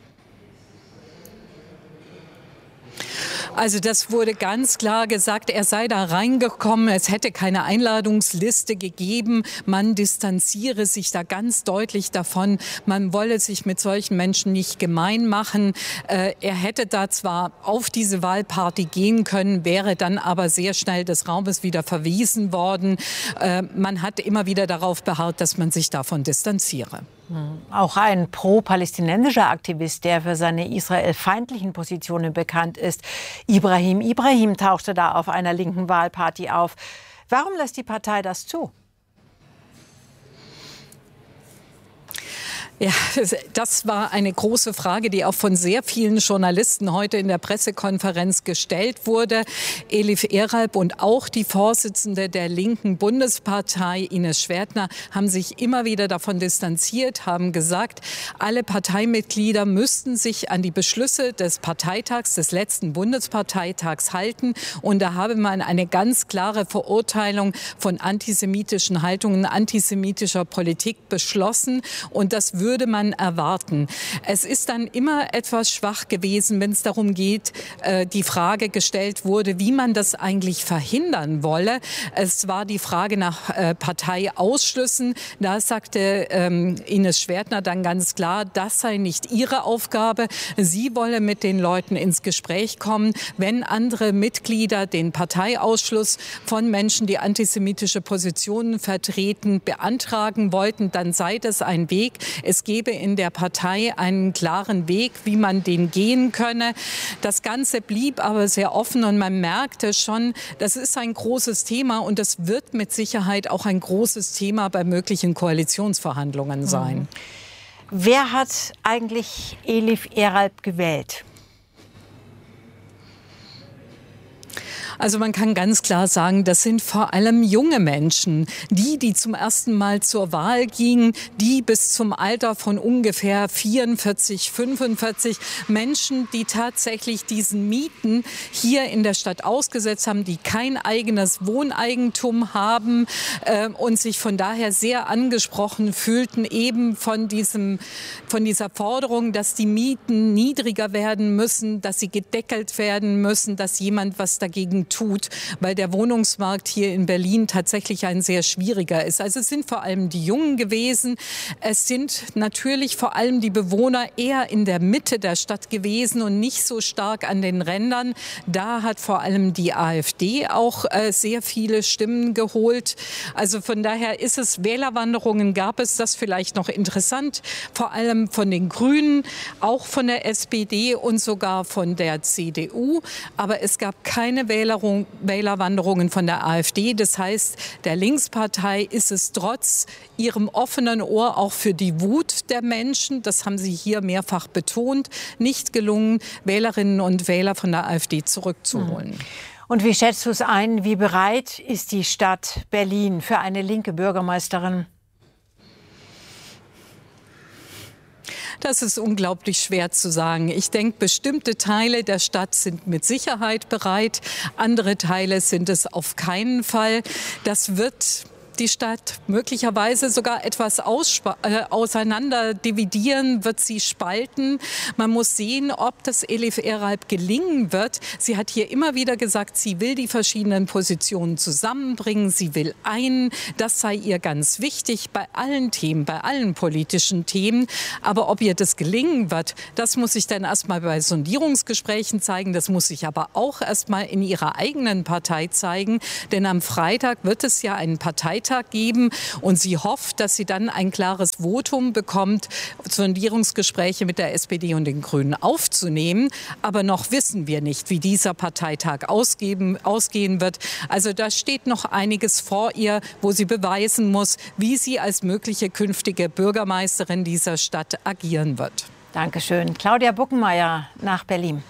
Also das wurde ganz klar gesagt, er sei da reingekommen, es hätte keine Einladungsliste gegeben, man distanziere sich da ganz deutlich davon, man wolle sich mit solchen Menschen nicht gemein machen. Äh, er hätte da zwar auf diese Wahlparty gehen können, wäre dann aber sehr schnell des Raumes wieder verwiesen worden. Äh, man hat immer wieder darauf beharrt, dass man sich davon distanziere. Auch ein pro-palästinensischer Aktivist, der für seine israelfeindlichen Positionen bekannt ist, Ibrahim Ibrahim, tauchte da auf einer linken Wahlparty auf. Warum lässt die Partei das zu? Ja, das war eine große Frage, die auch von sehr vielen Journalisten heute in der Pressekonferenz gestellt wurde. Elif Eralp und auch die Vorsitzende der linken Bundespartei, Ines Schwertner, haben sich immer wieder davon distanziert, haben gesagt, alle Parteimitglieder müssten sich an die Beschlüsse des Parteitags, des letzten Bundesparteitags halten. Und da habe man eine ganz klare Verurteilung von antisemitischen Haltungen, antisemitischer Politik beschlossen. Und das würde würde man erwarten. Es ist dann immer etwas schwach gewesen, wenn es darum geht, äh, die Frage gestellt wurde, wie man das eigentlich verhindern wolle. Es war die Frage nach äh, Parteiausschlüssen. Da sagte ähm, Ines Schwertner dann ganz klar, das sei nicht ihre Aufgabe. Sie wolle mit den Leuten ins Gespräch kommen. Wenn andere Mitglieder den Parteiausschluss von Menschen, die antisemitische Positionen vertreten, beantragen wollten, dann sei das ein Weg. Es gebe in der Partei einen klaren Weg, wie man den gehen könne. Das Ganze blieb aber sehr offen und man merkte schon, das ist ein großes Thema und das wird mit Sicherheit auch ein großes Thema bei möglichen Koalitionsverhandlungen sein. Mhm. Wer hat eigentlich Elif Eralp gewählt? Also man kann ganz klar sagen, das sind vor allem junge Menschen, die, die zum ersten Mal zur Wahl gingen, die bis zum Alter von ungefähr vierundvierzig, fünfundvierzig Menschen, die tatsächlich diesen Mieten hier in der Stadt ausgesetzt haben, die kein eigenes Wohneigentum haben äh, und sich von daher sehr angesprochen fühlten, eben von diesem, von dieser Forderung, dass die Mieten niedriger werden müssen, dass sie gedeckelt werden müssen, dass jemand was dagegen tut, weil der Wohnungsmarkt hier in Berlin tatsächlich ein sehr schwieriger ist. Also es sind vor allem die Jungen gewesen. Es sind natürlich vor allem die Bewohner eher in der Mitte der Stadt gewesen und nicht so stark an den Rändern. Da hat vor allem die AfD auch äh, sehr viele Stimmen geholt. Also von daher ist es, Wählerwanderungen gab es, das vielleicht noch interessant, vor allem von den Grünen, auch von der S P D und sogar von der C D U. Aber es gab keine Wähler Wählerwanderungen von der AfD. Das heißt, der Linkspartei ist es trotz ihrem offenen Ohr auch für die Wut der Menschen, das haben Sie hier mehrfach betont, nicht gelungen, Wählerinnen und Wähler von der AfD zurückzuholen. Und wie schätzt du es ein, wie bereit ist die Stadt Berlin für eine linke Bürgermeisterin? Das ist unglaublich schwer zu sagen. Ich denke, bestimmte Teile der Stadt sind mit Sicherheit bereit. Andere Teile sind es auf keinen Fall. Das wird die Stadt möglicherweise sogar etwas äh, auseinander dividieren, wird sie spalten. Man muss sehen, ob das Elif Eralp gelingen wird. Sie hat hier immer wieder gesagt, sie will die verschiedenen Positionen zusammenbringen. Sie will einen. Das sei ihr ganz wichtig bei allen Themen, bei allen politischen Themen. Aber ob ihr das gelingen wird, das muss sich dann erst mal bei Sondierungsgesprächen zeigen. Das muss sich aber auch erst mal in ihrer eigenen Partei zeigen. Denn am Freitag wird es ja einen Parteitag geben und sie hofft, dass sie dann ein klares Votum bekommt, Sondierungsgespräche mit der S P D und den Grünen aufzunehmen. Aber noch wissen wir nicht, wie dieser Parteitag ausgeben, ausgehen wird. Also da steht noch einiges vor ihr, wo sie beweisen muss, wie sie als mögliche künftige Bürgermeisterin dieser Stadt agieren wird. Dankeschön. Claudia Buckenmeier nach Berlin.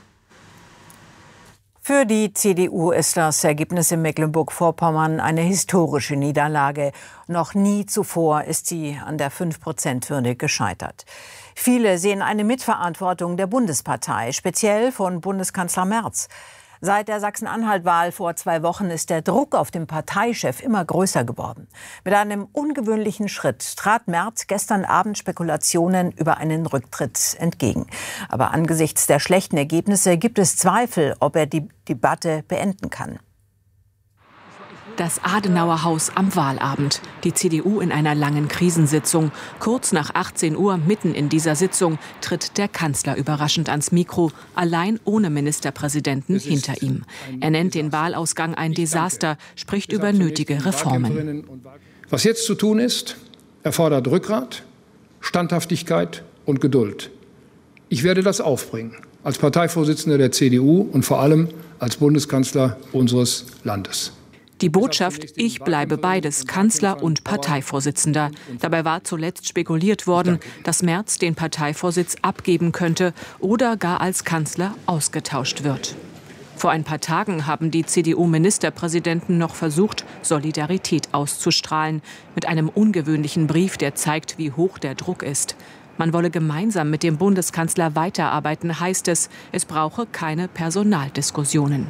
Für die C D U ist das Ergebnis in Mecklenburg-Vorpommern eine historische Niederlage. Noch nie zuvor ist sie an der fünf Prozent Hürde gescheitert. Viele sehen eine Mitverantwortung der Bundespartei, speziell von Bundeskanzler Merz. Seit der Sachsen-Anhalt-Wahl vor zwei Wochen ist der Druck auf den Parteichef immer größer geworden. Mit einem ungewöhnlichen Schritt trat Merz gestern Abend Spekulationen über einen Rücktritt entgegen. Aber angesichts der schlechten Ergebnisse gibt es Zweifel, ob er die Debatte beenden kann. Das Adenauer-Haus am Wahlabend. Die C D U in einer langen Krisensitzung. Kurz nach achtzehn Uhr, mitten in dieser Sitzung, tritt der Kanzler überraschend ans Mikro, allein ohne Ministerpräsidenten hinter ihm. Er nennt den Wahlausgang ein Desaster, spricht über nötige Reformen. Was jetzt zu tun ist, erfordert Rückgrat, Standhaftigkeit und Geduld. Ich werde das aufbringen, als Parteivorsitzender der C D U und vor allem als Bundeskanzler unseres Landes. Die Botschaft, ich bleibe beides, Kanzler und Parteivorsitzender. Dabei war zuletzt spekuliert worden, dass Merz den Parteivorsitz abgeben könnte oder gar als Kanzler ausgetauscht wird. Vor ein paar Tagen haben die C D U-Ministerpräsidenten noch versucht, Solidarität auszustrahlen, mit einem ungewöhnlichen Brief, der zeigt, wie hoch der Druck ist. Man wolle gemeinsam mit dem Bundeskanzler weiterarbeiten, heißt es, es brauche keine Personaldiskussionen.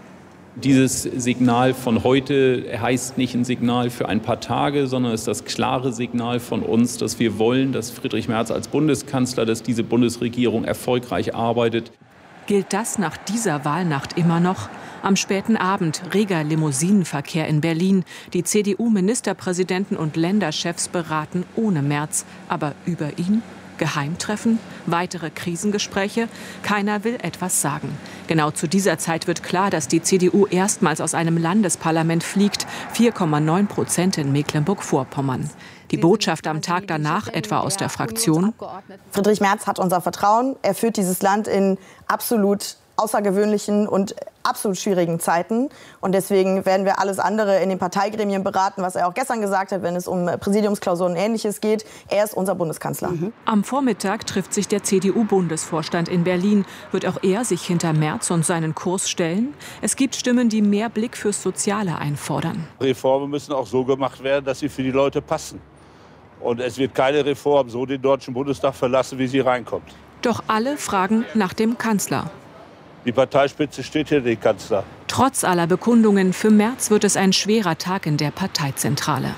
Dieses Signal von heute heißt nicht ein Signal für ein paar Tage, sondern ist das klare Signal von uns, dass wir wollen, dass Friedrich Merz als Bundeskanzler, dass diese Bundesregierung erfolgreich arbeitet. Gilt das nach dieser Wahlnacht immer noch? Am späten Abend reger Limousinenverkehr in Berlin. Die C D U-Ministerpräsidenten und Länderchefs beraten ohne Merz, aber über ihn. Geheimtreffen, weitere Krisengespräche. Keiner will etwas sagen. Genau zu dieser Zeit wird klar, dass die C D U erstmals aus einem Landesparlament fliegt. vier Komma neun Prozent in Mecklenburg-Vorpommern. Die Botschaft am Tag danach etwa aus der Fraktion. Friedrich Merz hat unser Vertrauen. Er führt dieses Land in absolut außergewöhnlichen und absolut schwierigen Zeiten. Und deswegen werden wir alles andere in den Parteigremien beraten, was er auch gestern gesagt hat, wenn es um Präsidiumsklausuren und Ähnliches geht. Er ist unser Bundeskanzler. Mhm. Am Vormittag trifft sich der C D U-Bundesvorstand in Berlin. Wird auch er sich hinter Merz und seinen Kurs stellen? Es gibt Stimmen, die mehr Blick fürs Soziale einfordern. Reformen müssen auch so gemacht werden, dass sie für die Leute passen. Und es wird keine Reform so den Deutschen Bundestag verlassen, wie sie reinkommt. Doch alle fragen nach dem Kanzler. Die Parteispitze steht hier den Kanzler. Trotz aller Bekundungen, für Merz wird es ein schwerer Tag in der Parteizentrale.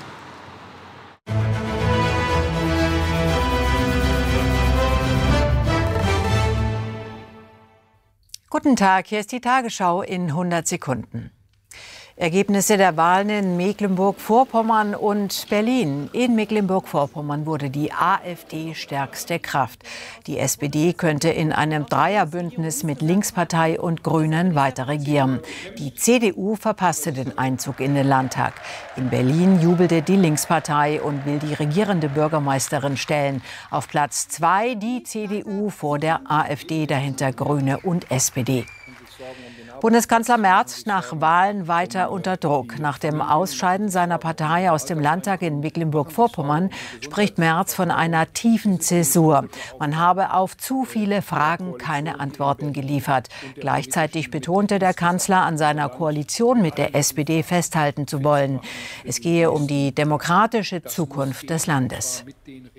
Guten Tag, hier ist die Tagesschau in hundert Sekunden. Ergebnisse der Wahlen in Mecklenburg-Vorpommern und Berlin. In Mecklenburg-Vorpommern wurde die AfD stärkste Kraft. Die S P D könnte in einem Dreierbündnis mit Linkspartei und Grünen weiter regieren. Die C D U verpasste den Einzug in den Landtag. In Berlin jubelte die Linkspartei und will die regierende Bürgermeisterin stellen. Auf Platz zwei die C D U vor der AfD, dahinter Grüne und S P D. Bundeskanzler Merz nach Wahlen weiter unter Druck. Nach dem Ausscheiden seiner Partei aus dem Landtag in Mecklenburg-Vorpommern spricht Merz von einer tiefen Zäsur. Man habe auf zu viele Fragen keine Antworten geliefert. Gleichzeitig betonte der Kanzler, an seiner Koalition mit der S P D festhalten zu wollen. Es gehe um die demokratische Zukunft des Landes.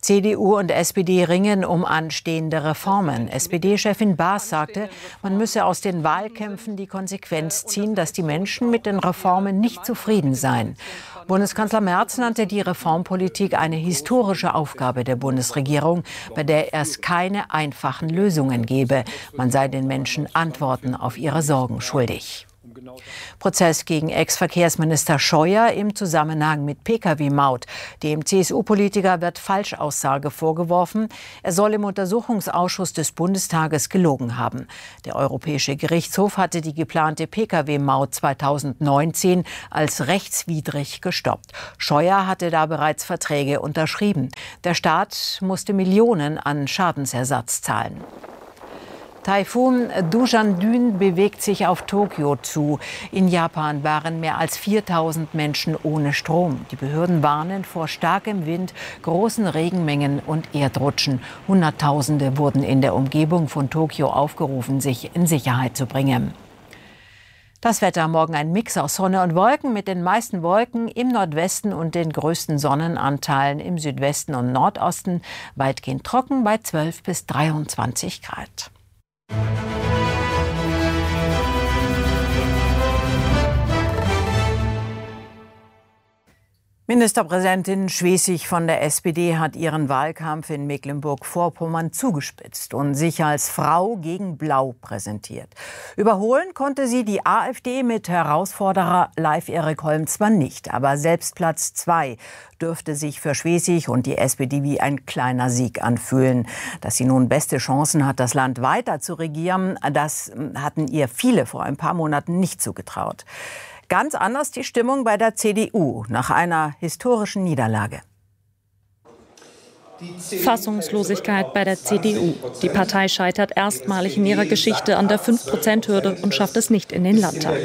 C D U und S P D ringen um anstehende Reformen. S P D-Chefin Baas sagte, man müsse aus den Wahlkämpfen die Konsequenz ziehen, dass die Menschen mit den Reformen nicht zufrieden seien. Bundeskanzler Merz nannte die Reformpolitik eine historische Aufgabe der Bundesregierung, bei der es keine einfachen Lösungen gebe. Man sei den Menschen Antworten auf ihre Sorgen schuldig. Prozess gegen Ex-Verkehrsminister Scheuer im Zusammenhang mit Pkw-Maut. Dem C S U-Politiker wird Falschaussage vorgeworfen. Er soll im Untersuchungsausschuss des Bundestages gelogen haben. Der Europäische Gerichtshof hatte die geplante Pkw-Maut zweitausendneunzehn als rechtswidrig gestoppt. Scheuer hatte da bereits Verträge unterschrieben. Der Staat musste Millionen an Schadensersatz zahlen. Taifun Dujandun bewegt sich auf Tokio zu. In Japan waren mehr als viertausend Menschen ohne Strom. Die Behörden warnen vor starkem Wind, großen Regenmengen und Erdrutschen. Hunderttausende wurden in der Umgebung von Tokio aufgerufen, sich in Sicherheit zu bringen. Das Wetter: morgen ein Mix aus Sonne und Wolken mit den meisten Wolken im Nordwesten und den größten Sonnenanteilen im Südwesten und Nordosten. Weitgehend trocken bei zwölf bis dreiundzwanzig Grad. Ministerpräsidentin Schwesig von der S P D hat ihren Wahlkampf in Mecklenburg-Vorpommern zugespitzt und sich als Frau gegen Blau präsentiert. Überholen konnte sie die AfD mit Herausforderer Leif Erik Holm zwar nicht, aber selbst Platz zwei dürfte sich für Schwesig und die S P D wie ein kleiner Sieg anfühlen. Dass sie nun beste Chancen hat, das Land weiter zu regieren, das hatten ihr viele vor ein paar Monaten nicht zugetraut. Ganz anders die Stimmung bei der C D U nach einer historischen Niederlage. Fassungslosigkeit bei der C D U. Die Partei scheitert erstmalig in ihrer Geschichte an der fünf Prozent Hürde und schafft es nicht in den Landtag.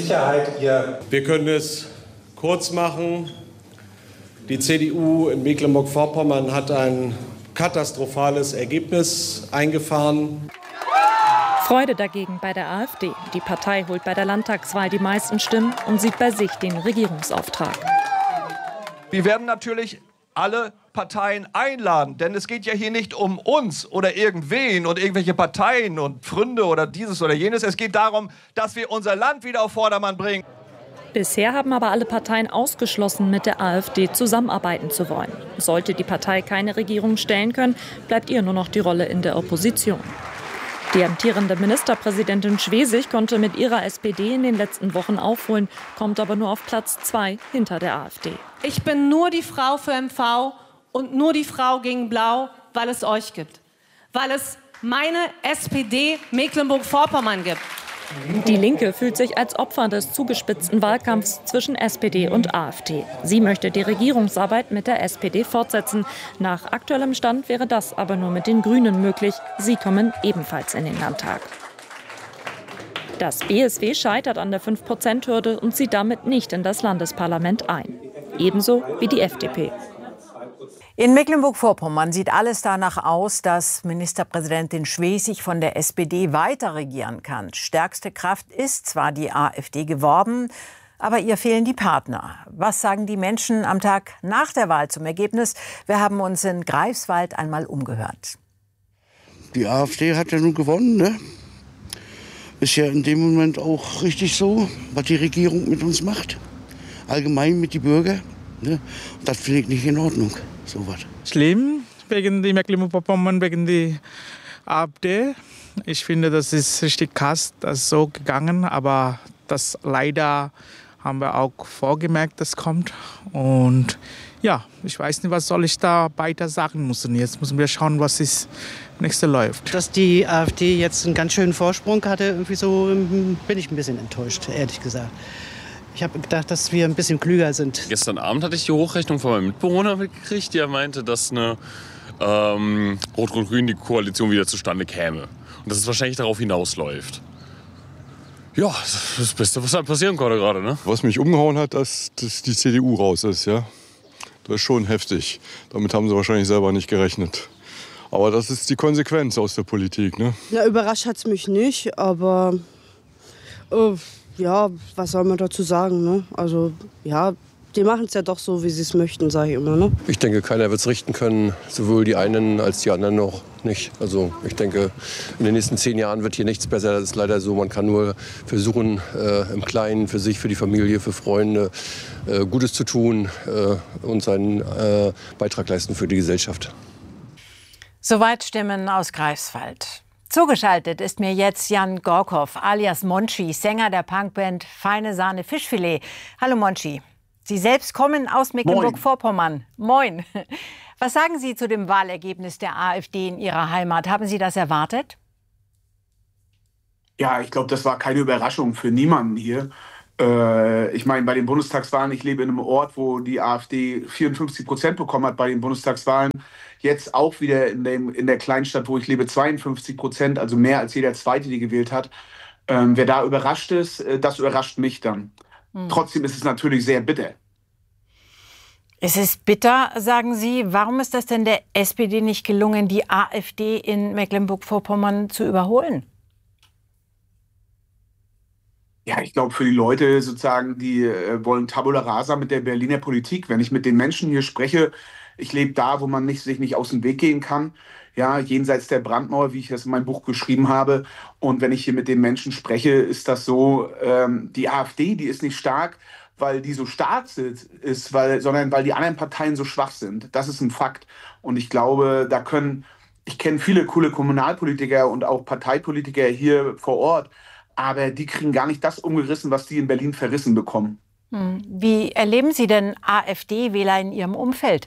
Wir können es kurz machen. Die C D U in Mecklenburg-Vorpommern hat ein katastrophales Ergebnis eingefahren. Freude dagegen bei der AfD. Die Partei holt bei der Landtagswahl die meisten Stimmen und sieht bei sich den Regierungsauftrag. Wir werden natürlich alle Parteien einladen, denn es geht ja hier nicht um uns oder irgendwen und irgendwelche Parteien und Freunde oder dieses oder jenes. Es geht darum, dass wir unser Land wieder auf Vordermann bringen. Bisher haben aber alle Parteien ausgeschlossen, mit der AfD zusammenarbeiten zu wollen. Sollte die Partei keine Regierung stellen können, bleibt ihr nur noch die Rolle in der Opposition. Die amtierende Ministerpräsidentin Schwesig konnte mit ihrer S P D in den letzten Wochen aufholen, kommt aber nur auf Platz zwei hinter der AfD. Ich bin nur die Frau für M V und nur die Frau gegen Blau, weil es euch gibt. Weil es meine S P D Mecklenburg-Vorpommern gibt. Die Linke fühlt sich als Opfer des zugespitzten Wahlkampfs zwischen S P D und AfD. Sie möchte die Regierungsarbeit mit der S P D fortsetzen. Nach aktuellem Stand wäre das aber nur mit den Grünen möglich. Sie kommen ebenfalls in den Landtag. Das B S W scheitert an der fünf Prozent Hürde und zieht damit nicht in das Landesparlament ein. Ebenso wie die F D P. In Mecklenburg-Vorpommern sieht alles danach aus, dass Ministerpräsidentin Schwesig von der S P D weiter regieren kann. Stärkste Kraft ist zwar die AfD geworden, aber ihr fehlen die Partner. Was sagen die Menschen am Tag nach der Wahl zum Ergebnis? Wir haben uns in Greifswald einmal umgehört. Die AfD hat ja nun gewonnen, ne? Ist ja in dem Moment auch richtig so, was die Regierung mit uns macht. Allgemein mit den Bürgern. Ne? Und das finde ich nicht in Ordnung. So was. Schlimm wegen die Mecklenburg-Vorpommern, wegen die AfD. Ich finde, das ist richtig krass, das ist so gegangen. Aber das leider haben wir auch vorgemerkt, das kommt. Und ja, ich weiß nicht, was soll ich da weiter sagen müssen. Jetzt müssen wir schauen, was das nächste läuft. Dass die AfD jetzt einen ganz schönen Vorsprung hatte, irgendwie so, bin ich ein bisschen enttäuscht, ehrlich gesagt. Ich habe gedacht, dass wir ein bisschen klüger sind. Gestern Abend hatte ich die Hochrechnung von meinem Mitbewohner mitgekriegt, der meinte, dass eine ähm, Rot-Rot-Grün die Koalition wieder zustande käme. Und dass es wahrscheinlich darauf hinausläuft. Ja, das ist das Beste, was halt passieren konnte gerade. Ne? Was mich umgehauen hat, dass, dass die C D U raus ist. Ja? Das ist schon heftig. Damit haben sie wahrscheinlich selber nicht gerechnet. Aber das ist die Konsequenz aus der Politik. Ne? Ja, überrascht hat es mich nicht, aber... Äh, Ja, was soll man dazu sagen? Ne? Also ja, die machen es ja doch so, wie sie es möchten, sage ich immer. Ne? Ich denke, keiner wird es richten können, sowohl die einen als die anderen noch nicht. Also ich denke, in den nächsten zehn Jahren wird hier nichts besser. Das ist leider so. Man kann nur versuchen, äh, im Kleinen für sich, für die Familie, für Freunde äh, Gutes zu tun äh, und seinen äh, Beitrag leisten für die Gesellschaft. Soweit Stimmen aus Greifswald. Zugeschaltet ist mir jetzt Jan Gorkow, alias Monchi, Sänger der Punkband Feine Sahne Fischfilet. Hallo Monchi. Sie selbst kommen aus Mecklenburg-Vorpommern. Moin. Was sagen Sie zu dem Wahlergebnis der AfD in Ihrer Heimat? Haben Sie das erwartet? Ja, ich glaube, das war keine Überraschung für niemanden hier. Äh, ich meine, bei den Bundestagswahlen, ich lebe in einem Ort, wo die AfD vierundfünfzig Prozent bekommen hat bei den Bundestagswahlen. Jetzt auch wieder in, dem, in der Kleinstadt, wo ich lebe, zweiundfünfzig Prozent, also mehr als jeder Zweite, die gewählt hat. Ähm, wer da überrascht ist, äh, das überrascht mich dann. Hm. Trotzdem ist es natürlich sehr bitter. Es ist bitter, sagen Sie. Warum ist das denn der S P D nicht gelungen, die AfD in Mecklenburg-Vorpommern zu überholen? Ja, ich glaube, für die Leute sozusagen, die äh, wollen Tabula Rasa mit der Berliner Politik. Wenn ich mit den Menschen hier spreche, ich lebe da, wo man nicht, sich nicht aus dem Weg gehen kann, ja, jenseits der Brandmauer, wie ich das in meinem Buch geschrieben habe. Und wenn ich hier mit den Menschen spreche, ist das so, ähm, die AfD, die ist nicht stark, weil die so stark ist, weil, sondern weil die anderen Parteien so schwach sind. Das ist ein Fakt. Und ich glaube, da können, ich kenne viele coole Kommunalpolitiker und auch Parteipolitiker hier vor Ort, aber die kriegen gar nicht das umgerissen, was die in Berlin verrissen bekommen. Hm. Wie erleben Sie denn AfD-Wähler in Ihrem Umfeld?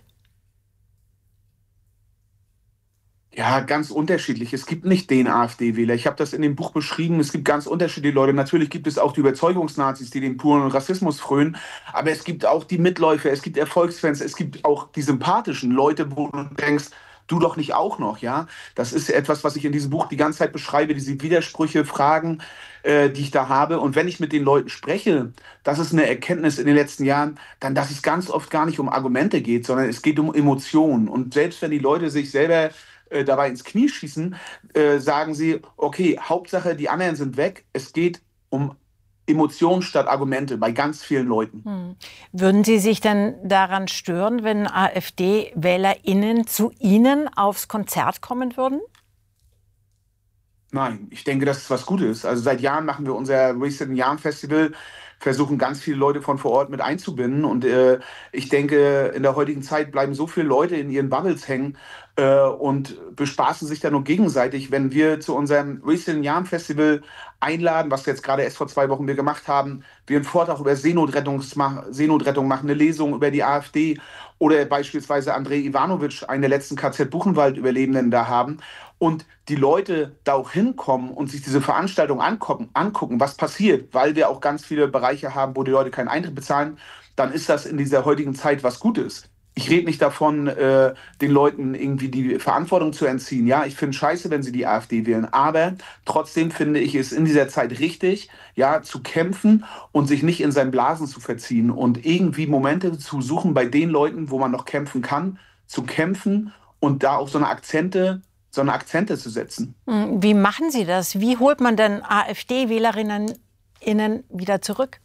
Ja, ganz unterschiedlich. Es gibt nicht den AfD-Wähler. Ich habe das in dem Buch beschrieben. Es gibt ganz unterschiedliche Leute. Natürlich gibt es auch die Überzeugungsnazis, die den puren Rassismus frönen. Aber es gibt auch die Mitläufer, es gibt Erfolgsfans, es gibt auch die sympathischen Leute, wo du denkst, du doch nicht auch noch, ja? Das ist etwas, was ich in diesem Buch die ganze Zeit beschreibe, diese Widersprüche, Fragen, äh, die ich da habe. Und wenn ich mit den Leuten spreche, das ist eine Erkenntnis in den letzten Jahren, dann, dass es ganz oft gar nicht um Argumente geht, sondern es geht um Emotionen. Und selbst wenn die Leute sich selber äh, dabei ins Knie schießen, äh, sagen sie, okay, Hauptsache, die anderen sind weg. Es geht um Emotionen statt Argumente bei ganz vielen Leuten. Hm. Würden Sie sich denn daran stören, wenn AfD-WählerInnen zu Ihnen aufs Konzert kommen würden? Nein, ich denke, das ist was Gutes. Also seit Jahren machen wir unser Wasted in Jahren Festival, versuchen ganz viele Leute von vor Ort mit einzubinden. Und äh, ich denke, in der heutigen Zeit bleiben so viele Leute in ihren Bubbles hängen äh, und bespaßen sich da nur gegenseitig. Wenn wir zu unserem Wasted in Jahren Festival einladen, was jetzt gerade erst vor zwei Wochen wir gemacht haben, wir einen Vortrag über Seenotrettung machen, eine Lesung über die AfD oder beispielsweise Andrej Ivanovic, einen der letzten K Z-Buchenwald-Überlebenden da haben und die Leute da auch hinkommen und sich diese Veranstaltung angucken, angucken, was passiert, weil wir auch ganz viele Bereiche haben, wo die Leute keinen Eintritt bezahlen, dann ist das in dieser heutigen Zeit was Gutes. Ich rede nicht davon, äh, den Leuten irgendwie die Verantwortung zu entziehen. Ja, ich finde scheiße, wenn sie die AfD wählen. Aber trotzdem finde ich es in dieser Zeit richtig, ja, zu kämpfen und sich nicht in seinen Blasen zu verziehen und irgendwie Momente zu suchen bei den Leuten, wo man noch kämpfen kann, zu kämpfen und da auch so eine Akzente, so eine Akzente zu setzen. Wie machen Sie das? Wie holt man denn AfD-Wählerinnen innen wieder zurück?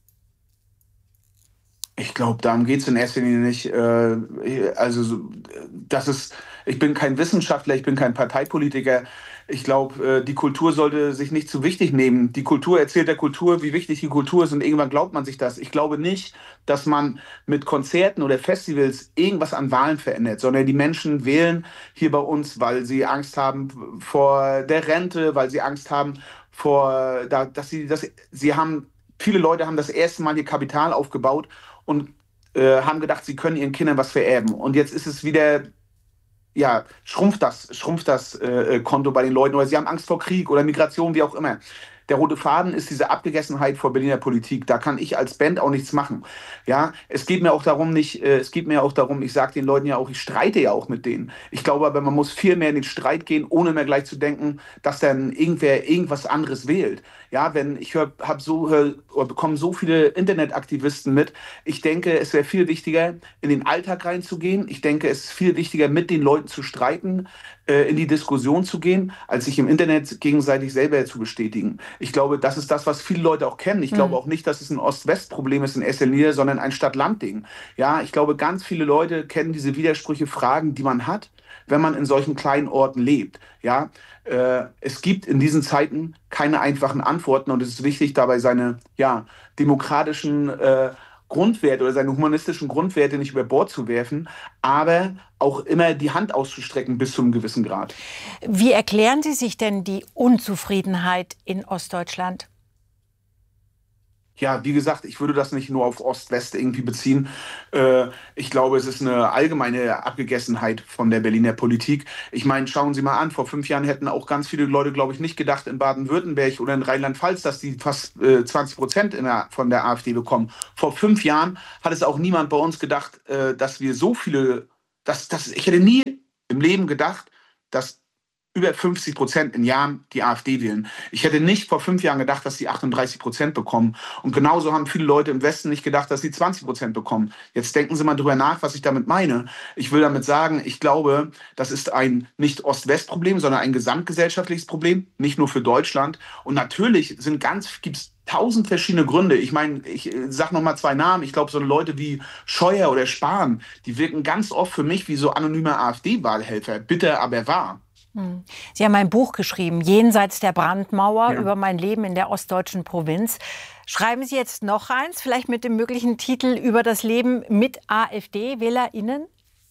Ich glaube, darum geht es in erster Linie nicht. Äh, also, das ist, ich bin kein Wissenschaftler, ich bin kein Parteipolitiker. Ich glaube, äh, die Kultur sollte sich nicht zu wichtig nehmen. Die Kultur erzählt der Kultur, wie wichtig die Kultur ist und irgendwann glaubt man sich das. Ich glaube nicht, dass man mit Konzerten oder Festivals irgendwas an Wahlen verändert, sondern die Menschen wählen hier bei uns, weil sie Angst haben vor der Rente, weil sie Angst haben vor, da, dass sie, dass sie haben, viele Leute haben das erste Mal hier Kapital aufgebaut und äh, haben gedacht, sie können ihren Kindern was vererben. Und jetzt ist es wieder, ja, schrumpft das, schrumpft das äh, Konto bei den Leuten oder sie haben Angst vor Krieg oder Migration, wie auch immer. Der rote Faden ist diese Abgegessenheit vor Berliner Politik. Da kann ich als Band auch nichts machen. Ja, es geht mir auch darum, nicht, äh, es geht mir auch darum, ich sage den Leuten ja auch, ich streite ja auch mit denen. Ich glaube aber, man muss viel mehr in den Streit gehen, ohne mehr gleich zu denken, dass dann irgendwer irgendwas anderes wählt. Ja, wenn ich hör, hab so, hör, oder bekomme so viele Internetaktivisten mit. Ich denke, es wäre viel wichtiger, in den Alltag reinzugehen. Ich denke, es ist viel wichtiger, mit den Leuten zu streiten, äh, in die Diskussion zu gehen, als sich im Internet gegenseitig selber zu bestätigen. Ich glaube, das ist das, was viele Leute auch kennen. Ich mhm. glaube auch nicht, dass es ein Ost-West-Problem ist in erster Linie, sondern ein Stadt-Land-Ding. Ja, ich glaube, ganz viele Leute kennen diese Widersprüche, Fragen, die man hat, wenn man in solchen kleinen Orten lebt. Ja, äh, es gibt in diesen Zeiten keine einfachen Antworten und es ist wichtig, dabei seine ja, demokratischen äh, Grundwerte oder seine humanistischen Grundwerte nicht über Bord zu werfen, aber auch immer die Hand auszustrecken bis zu einem gewissen Grad. Wie erklären Sie sich denn die Unzufriedenheit in Ostdeutschland? Ja, wie gesagt, ich würde das nicht nur auf Ost-West irgendwie beziehen. Äh, ich glaube, es ist eine allgemeine Abgegessenheit von der Berliner Politik. Ich meine, schauen Sie mal an, vor fünf Jahren hätten auch ganz viele Leute, glaube ich, nicht gedacht in Baden-Württemberg oder in Rheinland-Pfalz, dass die fast äh, zwanzig Prozent in der, von der AfD bekommen. Vor fünf Jahren hat es auch niemand bei uns gedacht, äh, dass wir so viele, dass, dass, ich hätte nie im Leben gedacht, dass über fünfzig Prozent in Jahren die AfD wählen. Ich hätte nicht vor fünf Jahren gedacht, dass sie achtunddreißig Prozent bekommen. Und genauso haben viele Leute im Westen nicht gedacht, dass sie zwanzig Prozent bekommen. Jetzt denken Sie mal drüber nach, was ich damit meine. Ich will damit sagen, ich glaube, das ist ein nicht Ost-West-Problem, sondern ein gesamtgesellschaftliches Problem, nicht nur für Deutschland. Und natürlich sind ganz, gibt's tausend verschiedene Gründe. Ich meine, ich sage noch mal zwei Namen. Ich glaube, so Leute wie Scheuer oder Spahn, die wirken ganz oft für mich wie so anonyme AfD-Wahlhelfer. Bitter, aber wahr. Sie haben ein Buch geschrieben, Jenseits der Brandmauer, Ja. über mein Leben in der ostdeutschen Provinz. Schreiben Sie jetzt noch eins, vielleicht mit dem möglichen Titel über das Leben mit AfD-WählerInnen?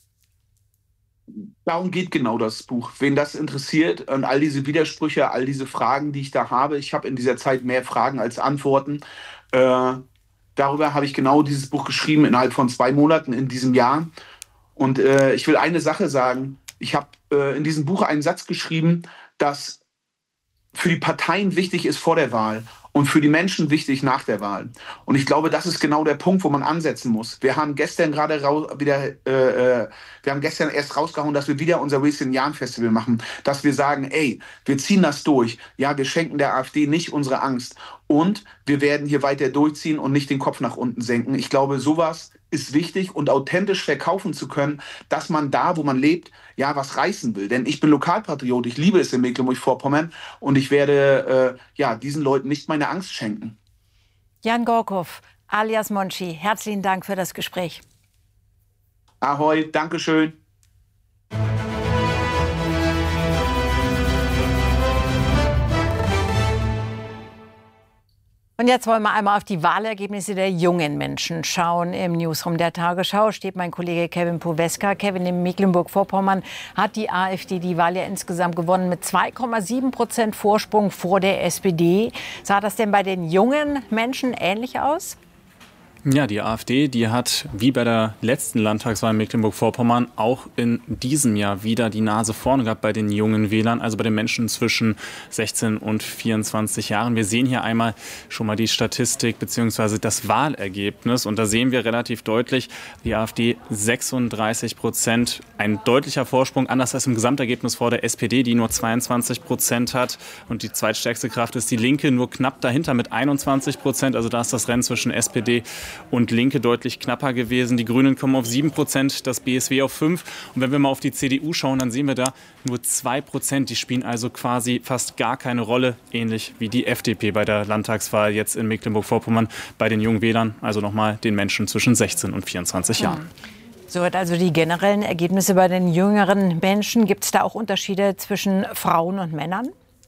Darum geht genau das Buch. Wen das interessiert und all diese Widersprüche, all diese Fragen, die ich da habe. Ich habe in dieser Zeit mehr Fragen als Antworten. Äh, darüber habe ich genau dieses Buch geschrieben innerhalb von zwei Monaten in diesem Jahr. Und äh, ich will eine Sache sagen. Ich habe äh, in diesem Buch einen Satz geschrieben, dass für die Parteien wichtig ist vor der Wahl und für die Menschen wichtig nach der Wahl. Und ich glaube, das ist genau der Punkt, wo man ansetzen muss. Wir haben gestern gerade wieder, äh, wir haben gestern erst rausgehauen, dass wir wieder unser Wasting Yarn Festival machen, dass wir sagen, ey, wir ziehen das durch. Ja, wir schenken der AfD nicht unsere Angst und wir werden hier weiter durchziehen und nicht den Kopf nach unten senken. Ich glaube, sowas ist wichtig und authentisch verkaufen zu können, dass man da, wo man lebt, ja, was reißen will. Denn ich bin Lokalpatriot, ich liebe es in Mecklenburg-Vorpommern und ich werde äh, ja, diesen Leuten nicht meine Angst schenken. Jan Gorkow, alias Monchi, herzlichen Dank für das Gespräch. Ahoi, Dankeschön. Und jetzt wollen wir einmal auf die Wahlergebnisse der jungen Menschen schauen. Im Newsroom der Tagesschau steht mein Kollege Kevin Poweska. Kevin, in Mecklenburg-Vorpommern hat die AfD die Wahl ja insgesamt gewonnen mit zwei Komma sieben Prozent Vorsprung vor der S P D. Sah das denn bei den jungen Menschen ähnlich aus? Ja, die AfD, die hat wie bei der letzten Landtagswahl in Mecklenburg-Vorpommern auch in diesem Jahr wieder die Nase vorne gehabt bei den jungen Wählern, also bei den Menschen zwischen sechzehn und vierundzwanzig Jahren. Wir sehen hier einmal schon mal die Statistik bzw. das Wahlergebnis und da sehen wir relativ deutlich, die AfD sechsunddreißig Prozent, ein deutlicher Vorsprung, anders als im Gesamtergebnis vor der S P D, die nur zweiundzwanzig Prozent hat und die zweitstärkste Kraft ist die Linke, nur knapp dahinter mit einundzwanzig Prozent, also da ist das Rennen zwischen S P D und Linke deutlich knapper gewesen. Die Grünen kommen auf sieben Prozent, das B S W auf fünf Prozent. Und wenn wir mal auf die C D U schauen, dann sehen wir da nur zwei Prozent. Die spielen also quasi fast gar keine Rolle, ähnlich wie die F D P bei der Landtagswahl jetzt in Mecklenburg-Vorpommern bei den jungen Wählern, also nochmal den Menschen zwischen sechzehn und vierundzwanzig Jahren. Soweit also die generellen Ergebnisse bei den jüngeren Menschen. Gibt es da auch Unterschiede zwischen Frauen und Männern?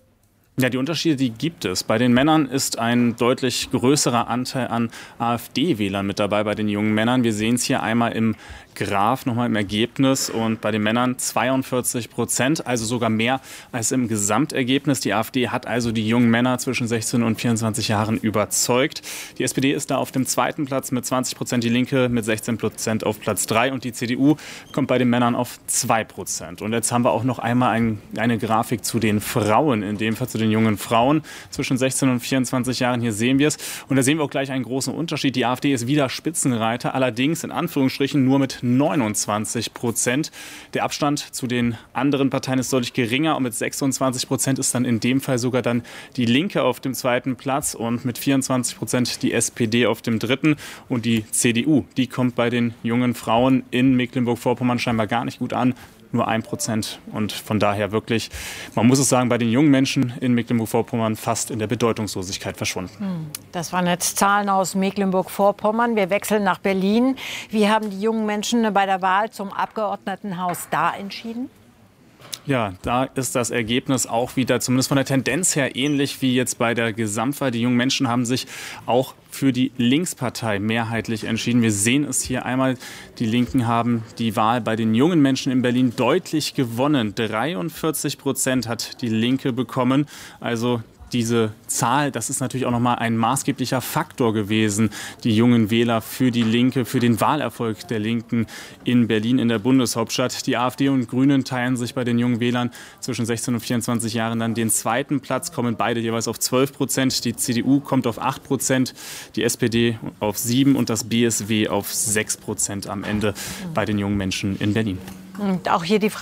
Ja, die Unterschiede, die gibt es. Bei den Männern ist ein deutlich größerer Anteil an AfD-Wählern mit dabei bei den jungen Männern. Wir sehen es hier einmal im Graph, nochmal im Ergebnis. Und bei den Männern zweiundvierzig Prozent, also sogar mehr als im Gesamtergebnis. Die AfD hat also die jungen Männer zwischen sechzehn und vierundzwanzig Jahren überzeugt. Die S P D ist da auf dem zweiten Platz mit zwanzig Prozent, die Linke mit sechzehn Prozent auf Platz drei und die C D U kommt bei den Männern auf zwei Prozent. Und jetzt haben wir auch noch einmal ein, eine Grafik zu den Frauen, in dem Fall zu den jungen Frauen zwischen sechzehn und vierundzwanzig Jahren. Hier sehen wir es. Und da sehen wir auch gleich einen großen Unterschied. Die AfD ist wieder Spitzenreiter, allerdings in Anführungsstrichen nur mit neunundzwanzig Prozent. Der Abstand zu den anderen Parteien ist deutlich geringer und mit sechsundzwanzig Prozent ist dann in dem Fall sogar dann die Linke auf dem zweiten Platz und mit vierundzwanzig Prozent die S P D auf dem dritten und die C D U, die kommt bei den jungen Frauen in Mecklenburg-Vorpommern scheinbar gar nicht gut an. nur ein Prozent. Und von daher wirklich, man muss es sagen, bei den jungen Menschen in Mecklenburg-Vorpommern fast in der Bedeutungslosigkeit verschwunden. Das waren jetzt Zahlen aus Mecklenburg-Vorpommern. Wir wechseln nach Berlin. Wie haben die jungen Menschen bei der Wahl zum Abgeordnetenhaus da entschieden? Ja, da ist das Ergebnis auch wieder, zumindest von der Tendenz her, ähnlich wie jetzt bei der Gesamtwahl. Die jungen Menschen haben sich auch für die Linkspartei mehrheitlich entschieden. Wir sehen es hier einmal. Die Linken haben die Wahl bei den jungen Menschen in Berlin deutlich gewonnen. dreiundvierzig Prozent hat die Linke bekommen. Also diese Zahl, das ist natürlich auch noch mal ein maßgeblicher Faktor gewesen, die jungen Wähler für die Linke, für den Wahlerfolg der Linken in Berlin, in der Bundeshauptstadt. Die AfD und Grünen teilen sich bei den jungen Wählern zwischen sechzehn und vierundzwanzig Jahren dann den zweiten Platz, kommen beide jeweils auf zwölf Prozent. Die C D U kommt auf acht Prozent, die S P D auf sieben und das B S W auf sechs Prozent am Ende bei den jungen Menschen in Berlin. Und auch hier die Frage,